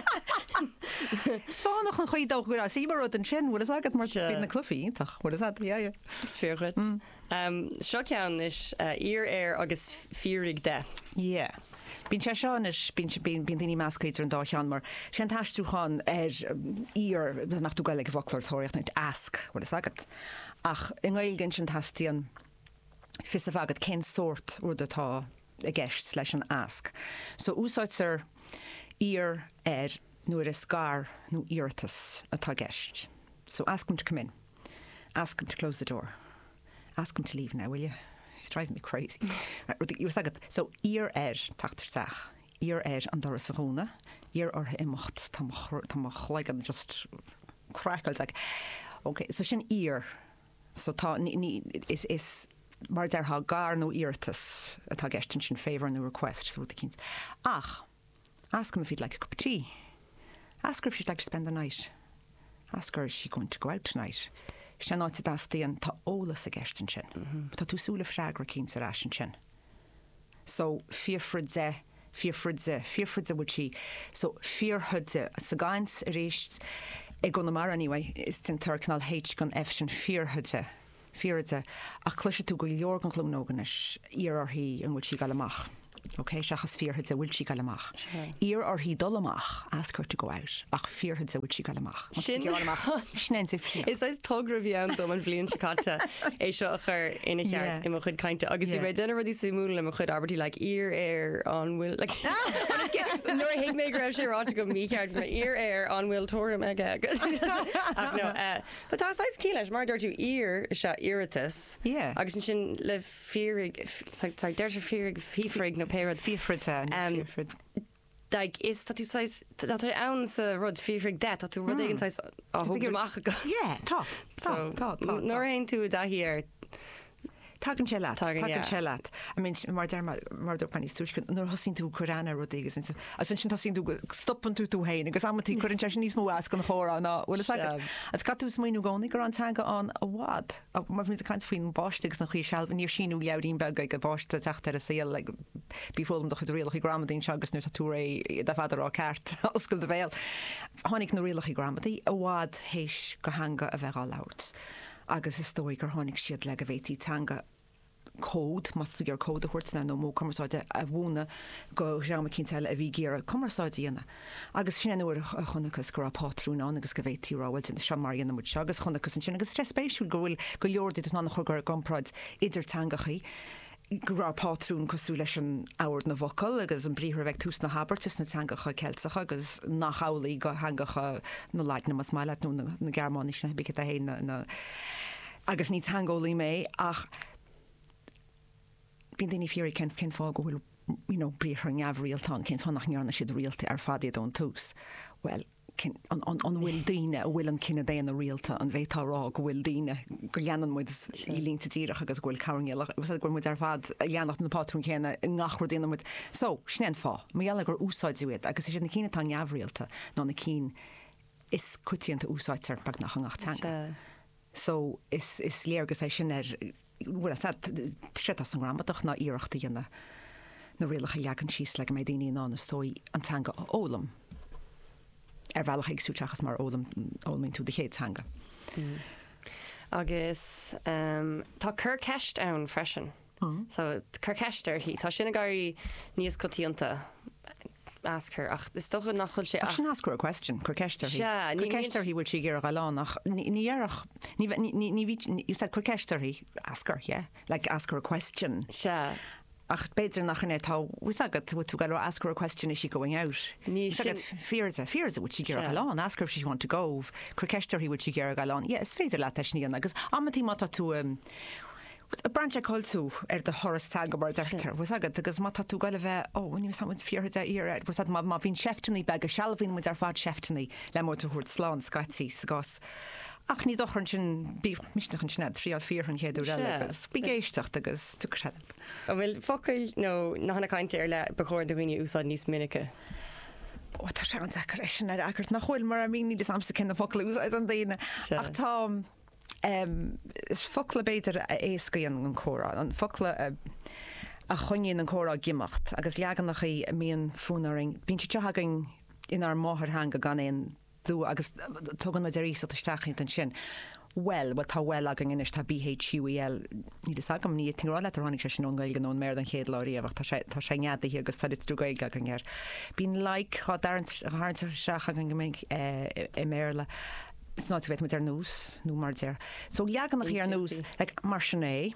Sfánach an chuí dógur a síbar an sin bhfuil agad mar na clufiíach bhfuil é. Is fearchud. Seo cean is ar air agus fírig de. Ié. Bín sé seán is bín daoine meascaidir an dáán mar sin taistúchan ar ír nach tú gaile go bhaclairtóireacht neit asc bhfuil agad. Ach in gáilgann sin tastíon fis a bhagad cén sort ru atá a gceist leis an asc. So úsáidtar ír ar nuair is scar nó irtas atá gceist. So ask him to come in. Ask him to close the door. Ask him to leave now, will you? He's driving me crazy. Right, so ír ar tatar seach. Ír ar an doras a hóna. Ír ar imimecht tá chleigan just crackles like. Okay, so sin ír. So tá ní is is mar der ha gar nó irtas atá gceistin sin favour no request through the kins. Ach, ask him if he'd like a cup of tea. Ask her if she'd like to spend the night. Ask her if she's going to go out tonight. She náid a dastíon tá ólas a gceistin sin. Tá tú súla freigra cín sa rásin sin. So fiorfridze, fiorfridze, fiorfridze would she. So fiorhudze, sa gains a réist ag go na mar anyway, is tin turcanal H gon F sin fiorhudze, fiorhudze, ach cluise tú go leor gan clúnóganis íar hí an bhfuil si gal amach. Okay, seachas fearhead a bhfuil si gal amach. Ír ar hí dul amach as chuir to go out ach fearhead a bhfuil si gal amach. Sin Snen sé fear. Is is tugra bhí an dom an bblion sicata é seo chur ina cheart i mo chud caiinte agus bhí mé duine rudí simúla le mo chud Albertí le ír air an bhfuil nuair hiic mé raibh sé ráte go mí ceart me ír air an bhfuil tóra aige no but tá sais cí leis mar dúirtú ír se iritas agus sin le fearig deir se fearig fífraig nó péad fífrid Like is dat tú sais dat er aan sa rud fírig dat dat tú rud igen sais a hoogach go. Ja, tá. So nor ein tú da hier. Tagan sé leat tagan sé leat. I mean mar mar mar do paní túiscin nó hosín tú chorána rodígus a sin sin tasín tú stoppan tú tú héin agus amtí chuann te níos mó as gan chórá ná bhfuil as catú smaoinú gánig gur an tanga an a bhád a mar mí a caiint faoin báistegus an chuí sealh níor sinú leabhrín be go báiste teachtar a saoal le bí fóm do chu réalach gramadín segus nu tú é de fadidir á ceart oscail de bhéil. Tháinig nó réalach gramadí a bhád hééis go hanga a bheith á lát. Agus is dói gur tháinig siad le go bhétí tanga cód mas gur cód a chuirtna nó mó commeráide a bhúna go raama cinnteile a bhí géar commeráidíana. Agus sin nuair a chunachas gur apátrúna agus go bhéh tíráhil in se maríanana mu agus chunachas sin agus strespéisiú gohfuil go leordí ná chugur gomráid idir tangachaí. Gurrápátrún cosú leis an áir na bhocail agus an bríthir bheith tús na habartas na teangacha ceilsacha agus nach hálaí go hangacha nó leitna mas maiile nó na Gearmánis na bice a héna agus ní tangólí mé ach bín daoine fiúí cin cin fá go bhfuil bríthir an neamhríaltá cin fannach nearna siad rialta ar fadiad ón tús. Well, an bhfuil daine a bhfuil an cinenne déana a rialta an bhétárá go bhfuil daine go leanan muid í línta tíireach agus bhfuil caringeach gur muid ar fad a leanach na pátrún chéna nachhar déana muid. So snéan fá, méala gur úsáidúid agus is na cíine tá neamhríalta ná na cí is cutíanta úsáidtar bag nach angach teanga. So is is léargus é sin ar bhfuil sé an gramadach ná íireachta dhéanana na rialacha leagan síos le mé daoine ná na stói an teanga ólam. Er bhealach ag súteachchas mar ólamín tú de chéad tanga. Agus tá chur ceist ann freisin. So chur ceistar hí tá sinna garí níos cotíanta ask her ach is toch nach chuil sé sin ask her a question chur ceistar hí ceistar hí bhfuil si gur galánach níarach ní you said chur ceistar hí ask her yeah like ask her a question. Se. Ach beidir nach in tá agad tú gal ask her a question is she going out. Fearsa fearsa would she gear galán ask her if she want to go chur ceistar hí would she gear galán. Yeah, is féidir le teisníon agus amtí mata tú um, a branch call tú ar de choras tag bar detar was agad agus mata tú gal bheith ó ní sam fearhead a ar was má má hín cheftainní bag a sealhín mu ar fád cheftainní le mór túút slán scatí sa gas. Ach ní dochann sin bí misnach an sinad tríal fíorhann chéadú agus. Bí géisteach agus tú cread. A bhfuil focail nó nachna caiinte ar le bechoir do bhaine úsáid níos minice. Ó tá sé an sacr sin ar agart nach chuil mar a mí ní samsa cin na focail úsáid an daine. Ach tá Um, is fokle beter a éascaíon an chora an fokle uh, a chuineín an chora gimacht agus leagan nach í míon fúnaring bín si tehagan inar máthir hanga gan éon dú agus tugan me deéis a staachint an sin. Well, wat tá well agan inis tá B H U E L ní is agam ní tinrá le hánig sé sin ongail gan mer an chéad láíach tá sé neada hi agus tá trúgaig agan ar. Bín like há darint hátar seach agan gomink i méle. It's not to met ar nús nó mar déir. So leagan nach ar nús like mar sinné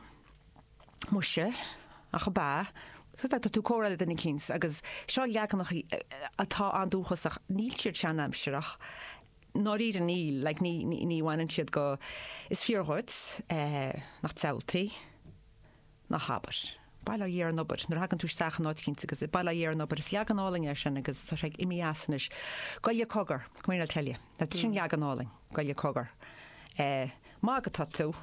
muise a go bá so that tú córa den kins agus seo leagan nach atá an dúchasach níl siad seanam seach ná iad an níl like ní ní bhhain siad go is fíorthit eh, nach teiltaí nach habar. Baila dhéar an obair, nuair hagann tú staach an áidcinnt agus i baila dhéar an obair is leag an áling ar sin agus tá sé imi asanis. Gaile cogar, cumaine teile, na sin leag an áling, gaile cogar. Eh, má go tá tú.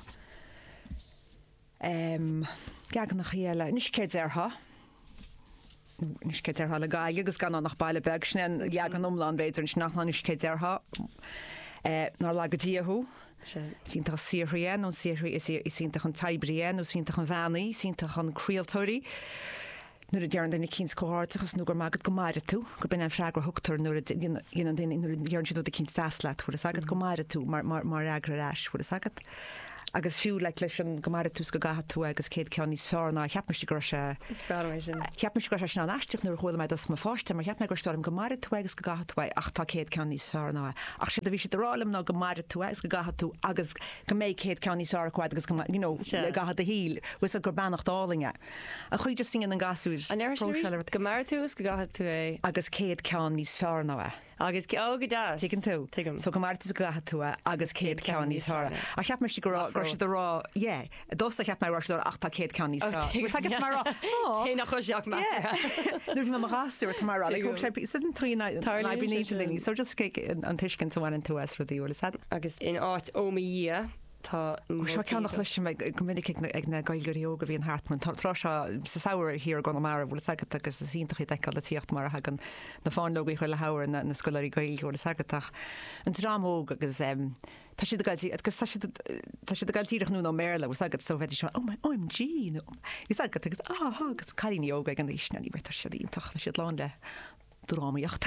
Um, Geagan nach chéile, nis céad artha. Nis céad artha le gaile agus gan nach baile beg snen leag an umlán beidir nis nach nis céad artha. Eh, nar lagadíahu. Sínta síréan ó síí is síntaach an taibrían ó síntaach an bhenaí, síntaach an críaltóirí. Nuair a dearan denna cíns cóhartachas nuair mágad go maire tú, go bin an freigra thugtar nuair dhéanaan dearan siad de cín stas leat, chuir agad go maire tú mar agra ráis chuir agad. agus fiú le leis an gomara tús go gaha tú agus céad cean níos fearna cheap me go se cheap me go se an eisteach nuair chuil me dos má fáiste, mar cheap me go stom gomara tú agus go gaha tú ach tá céad cean níos fearna. Ach sé a bhí sé rálam ná gomara tú agus go gaha tú agus go méid céad cean níos áráid agus gaha a híl was a gur bannacht dálinge. A chuid just sin an gasúid. An gomara tús go gaha tú é agus céad cean níos fearna. Agus ága dá Tuigen tú so go mar go gaha tú agus céad cean níos thra. A cheap me si go si rá é dos a cheap me roiú achta céad cean níos mar hé nach seach me. Dús me marráú mar sin trí binní so just an tuiscin bhhain tú as ruí bhil agus in áit óma dhé. Tá seo ceannach lei me gomininic ag na gailguríoga bhíon hartman Tá rá sa saoir hir gan mar bhfuil sagad agus síntaí deá le tíocht mar hagan na fáinlógaí chuil le hair na na scoirí gail bhil sagatach an drámóg agus tá si agus tá si gailtíireach nú ná méle bh sagad so bheitidir seo ó im G Bhí sagad agus áth agus caiíoga an isna í tá si íntach le siad lá le drámaíocht.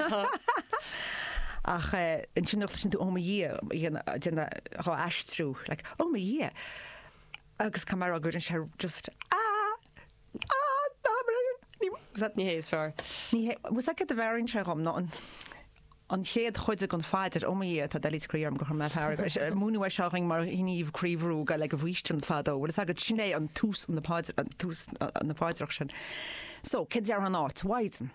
Ach in sin sin tú óma dhé dénne há eistrú le óma dhé agus kam a gur an se just ní hééis fear. Ní was a a bhhainn se rom ná an an chéad chuide an fáidir óma dhé tá delíríarm go me múna seing mar hiníomhríomhrú go le go bhhuiisten fadó, bhil agad sinné an tús an tús an napáidirach sin. So cé dear an áit waiden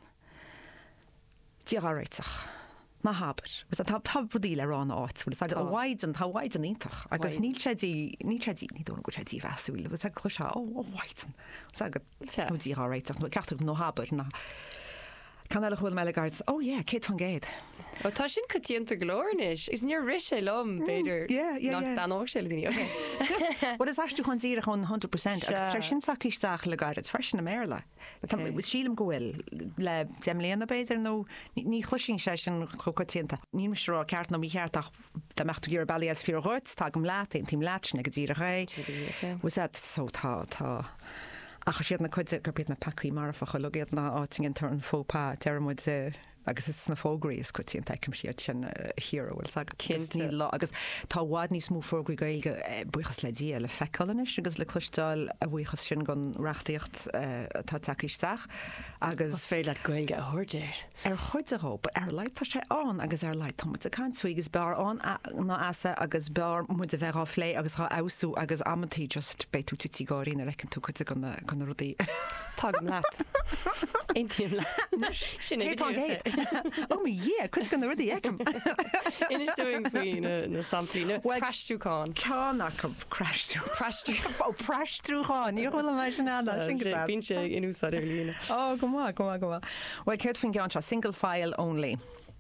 Díáréiteach. Na haber was a tab tabdí le rán áit bhil a bhaiden tá bhaiden ítach agus níl sédí ní sédí ní donna go sédí bheúil, bhs a chluise ó bhaiten agad dí áréiteach nó ceach nó haber na Can eile chuil meile gart ó é cé fan géad. Ó tá sin cotíanta glóris is níor ri sé lom beidir an á sé daine. What is eistú chun díire chun one hundred percent agus tre sin sacíisteach le gaiid freisin na méle. sílam gohfuil le demléana beidir nó ní chluising sé sin chocotíanta. Ní rá ceart na mí cheartach de mechtú gur bailías fi roiit tá gom láta tím láitna go díire ré was sótá tá. Ach siad na chuide gur bit na paí mar fa chogéad na áting tar an fópá temuid agus is na fógraíos chutíon teicem siad sin hihil ní lá agus tá bhád níos mú fógraí gailge buchas le dí le feáis agus le chluisteáil a bhuichas sin gon reachtaíocht tá takeíisteach agus fé le gailge a thuirdéir. Ar chuideró, ar leit tá sé an agus ar leit tá a canú agus bear an ná asa agus bear mu a bheith álé agus há ausú agus ammantí just beitú tití gáí na recinn tú chuide gan rudaí. Tá leat. Intíim le sin é. Oh mé dhé chud gan ruí eicem. Inis doing faoin na samplína Preistúáin. Cána go creistú Preistú ó Preistúáin, ní bhfuil me sin eile sin bín sé inúsá lína. Ó go má go go. Well céir fin gan se single file only.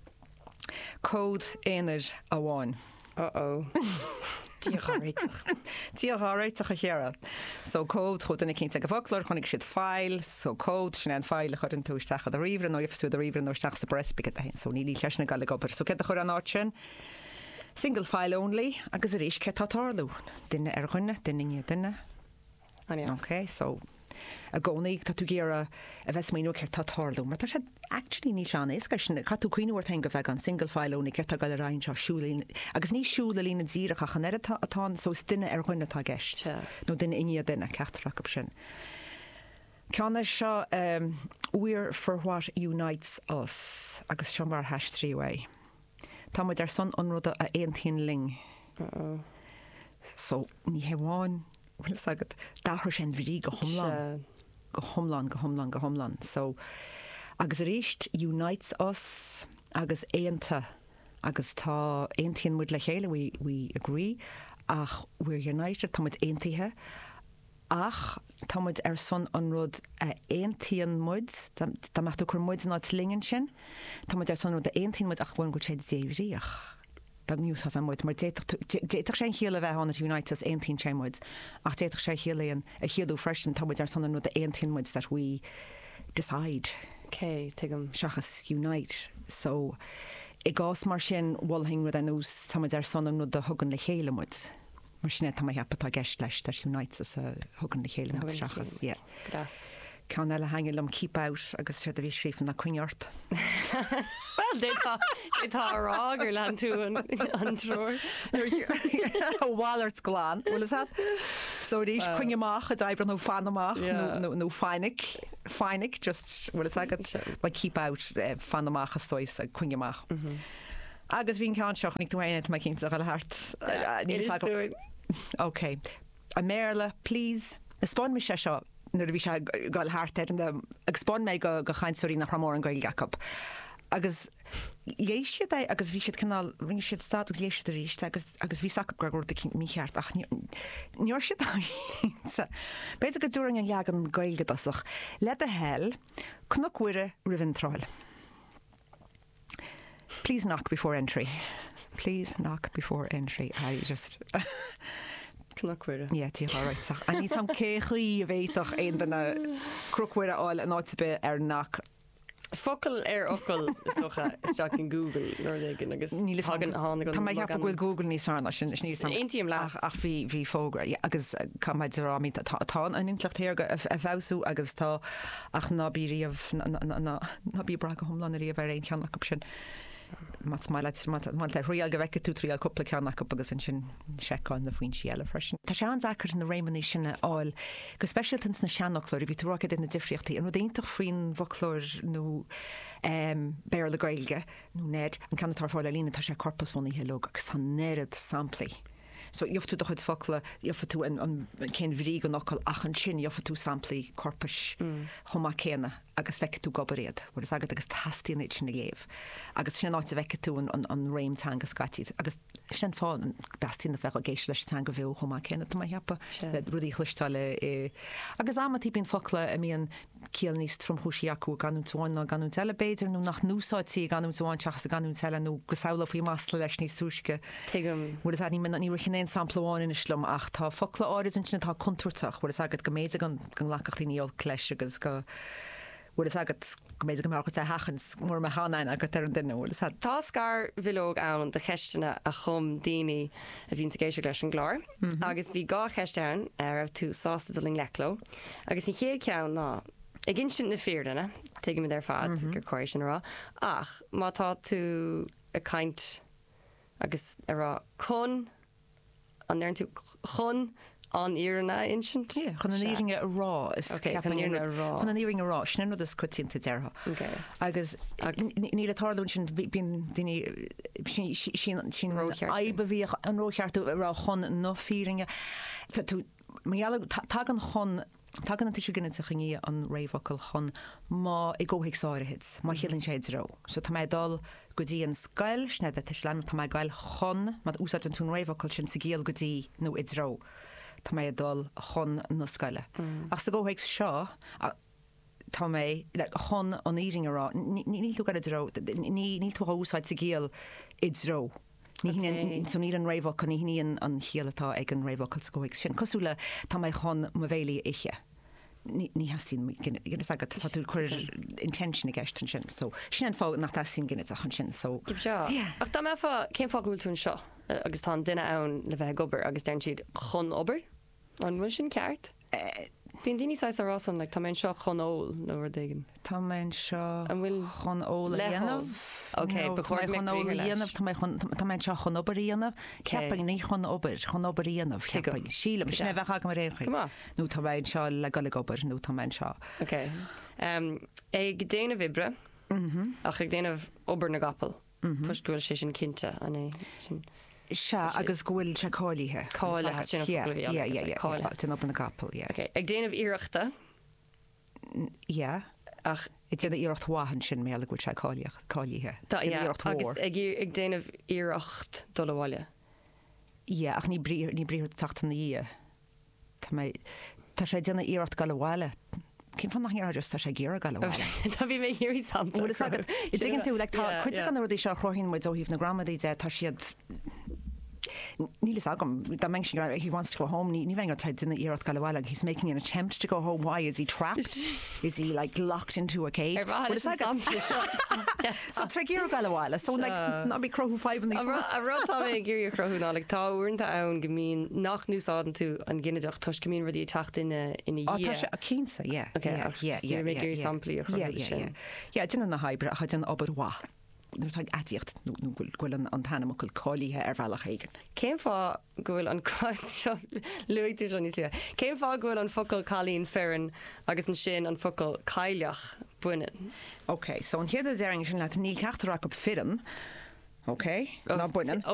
Cód éanaid a bháin. Uh-oh. Díáréiteach. Díáréiteach a chéad. So cód chud inna cinnte go bhaclór chunig siad fáil, so cód sin an fáil chud an túisteach a riomhre nó ifú a riomhre nóisteach sa brespicad a hen, so ní lí leisna gal gobar. So ce a chur an áit sin single file only agus a ríis ce tátarlú. Duine ar chuine, duine duine. Ok, so a gcónaigh tá tú géar a bheits míú ceir tátarlú, mar tá sé actually ní seán is sin catú cuiinúir te go bheith an single file ónna ceirta gal rain seo siúlaín agus ní siúla lína díirecha chan er atá so duine ar chuine tá gceist nó duine iní duine ceachtarach go sin. Ceanna seo We're for what unites us agus seo mar heis tríha. Tá muid ar son anrúda a aontíon ling. So ní heháin bhfuil sagad dáthir sin bhrí go thomláin go thomláin go thomláin go thomláin. So agus ríist unites us agus éanta agus tá aontíon muid le chéile we, we agree ach we're united tá muid aontaithe ach tá muid ar son an rud a aontíon muid tá mechtú chur muid ná lingen sin tá muid ar son rud a aontíon muid ach bhain go sé déhríoch. Níos an muid mar déach sé chéile bheith an United aontín sé muid ach déach sé chéalaon a chéadú freisin tá muid ar san nó a aontín muid that we decide. Cé tuigem seachas unite. So i gás mar sin bhilhing rud an nús tá muid ar san nó de thugann le chéile muid. Mar sinné tá heappa tá gceist leis tá United a thugann le chéile muid seachas. Gras. Cean eile hangil am keep out agus sé a bhí scrífan na cuineart. Well, dé tá rá gur lean tú an trúr. Bhhaart goláán bhfuil is so ríéis chuine amach a d ebre nó fan amach nó feinig feinig just bhfuil agad le keep out fan amach a stois a chuine amach. Agus bhín ceanseach nig túhaine mai cinnta a leart. Ok. A méle, please. Spáin mi sé seo nuair bhí se gáil háart agus spáin méid go go chaintúí nach ramór an gail Jacob. Agus lééis siad é agus bhí siad canál ring siad stad lééis a ríist agus agus bhí sac gregúir de mícheart ach níor siad Beidir go dúring an leag an gailge asach le a hell cnocuire rivenráil. Please knock before entry. Please knock before entry. I just Cnocuire. Yeah, tí ráitach. A níos sam céchaí a bhéitach aon dana crucuire áil an áitibe ar nach. Focail ar ocail is socha isteach in Google nuair éigean agus hagan hána go. Tá mai heappa bhfuil Google níos sána sin is níos Intíam leach ach bhí bhí fógra agus cumid rámí atá an intlachttéir a bhesú agus tá ach nabíríomh nabí bra go thomlaí a bhar aon cheannach go sin. Mat mai le roial go bheice tú tríal coppla ceannach agus an sin seáin na faoin síile freisin. Tá sé an zacr na réimí sinna áil go speisialtans na seannachlóir bhí túrácha in na difriochttaí an déintach faoin bholóir nó béir le gailge nó ned an cantar fáil lína tá sé corpusmóí heóg agus tá nead samplaí. So joftu doch het fakle joffe tú an cén bhrí go nocail ach an sin joffe tú samplaí corpus chomá céna agus feice tú gobaréad, bhil is agad agus tastíon éit sin na léh. Agus sin áit a feice tú an réimtanga scatí agus sin fáin dastíon na fecha géisi leis tan go bhíh chomá céna tá heappa rudí chluistáile agus amatí bín fakle a míon cíal níos tromthúsí acu ganú túáin ná ganú telebéidir nó nach núsáidtí ganú túáin teach a ganú teile nó go saola faoí masla leis níos túisce. Bhil is ní ní ruchin sampleáin in slum ach tá fokla áid in sin tá contúirteach bhfuil is agad go méide an lechacht íol cléis agus go bhfuil is agad go méide go marcha a hachans mór me hánain agad ar an duine bhfuil is Tá scar bhilóg ann de cheistena a chum daoine a bhín géisi leis an gláir agus bhí gá cheisteann ar tú sásta doling lechló agus in chéad ceann ná ag gin sin na feardanna tuige me ar fad gur choir sin rá ach má tá tú a kaint agus ará chun an er tú chun an íanna insint? Yeah, chun an íringe a rá is chun an íringe a rá. Chun an íringe a rá, sin is cutínta deartha. Agus ní le tarlún sin bín duine sin aibe bhí an rócheartú rá chun nó fíringe. Tú tag an chun Tá an tí ginnne a chuní an réhhacail chun má i ggóhiigh sáirihid, má chélann séad rá. So tá méid dal go dtí an scail snead a leim tá méid gail chun má úsá an tún réhhacail sin sa géal go dtí nó i rá. Tá méid dal chun na scaile. Ach sa ggóhiigh seo tá mé chun an íring ará ní tú rá ní tú úsáid sa géal i rá. Ní son ní an réhhacha ní híon an chialatá ag an réhhacail sa ggóhiigh sin. Cosúla tá méid chun mo bhéala ihe. Ní hasín agad tú chuir intention i gceistan sin, so sin an fá nach sin gine a chun sin so. Ach tá mefa céim fágúil tún seo agus tá duine ann le bheith gobar agus den siad chun obair an bhfuil sin ceart? Bhíon daoine sa rásan le tá seo chun óil nó dagan. Tá seo bhfuil chun óla dhéanamh Tá seo chun obaríanamh ceappaing ní chun obair chun obaríanamh ceappaing síla sna bheitcha go récha nó tá bhaid seo le go le gobar nó tá seo. Ag déanamh ibre ach ag déanamh obair na gapal tuisgúil sé sin cinnte an é sin. Se agus gohfuil se cáilíthe tin op an na gapal. Ag déanamh iireachta? ach i dtíanana iirechtháin sin mé le goil se cáilíthe. Agus ag déanamh iirecht dul bháile? Ié, ach ní bríir ní bríir tatan í. Tá sé déanana iirecht gal bháile. Cin fan nach just tá sé ggéar gal bháile. Tá bhí mé hirí sam. I dgan tú le chuide an ruí se chrohinn muid óhíh na gramadí de tá siad Nílas agam, that mentioning he wants to go home. Ní bheith tá duna iirecht gal bháile. He's making an attempt to go home. Why is he trapped? Is he like locked into a cage? So tre ggéar gal bháile. So like ná bí crothú five in these. A rá tá mé ggéir crothú ná like tá uanta ann gomín nach núsádan tú an ginideach tuis gomín rudí tacht in ina dhé. A cínsa, yeah. Okay, yeah, yeah, mé ggéir samplaí a chrothú sin. Yeah, duna na habre a duna obair wá. atíocht ghfuil an tanamachil cólíthe ar bhealach éigen. Céim fá ghfuil an cáid seo luúidir an níos. Céim fá ghfuil an focail cálín fearan agus an sin an focail caiileach buine. Ok, so an chéad a déing sin le ní ceachtarach go film, ok, ná buine.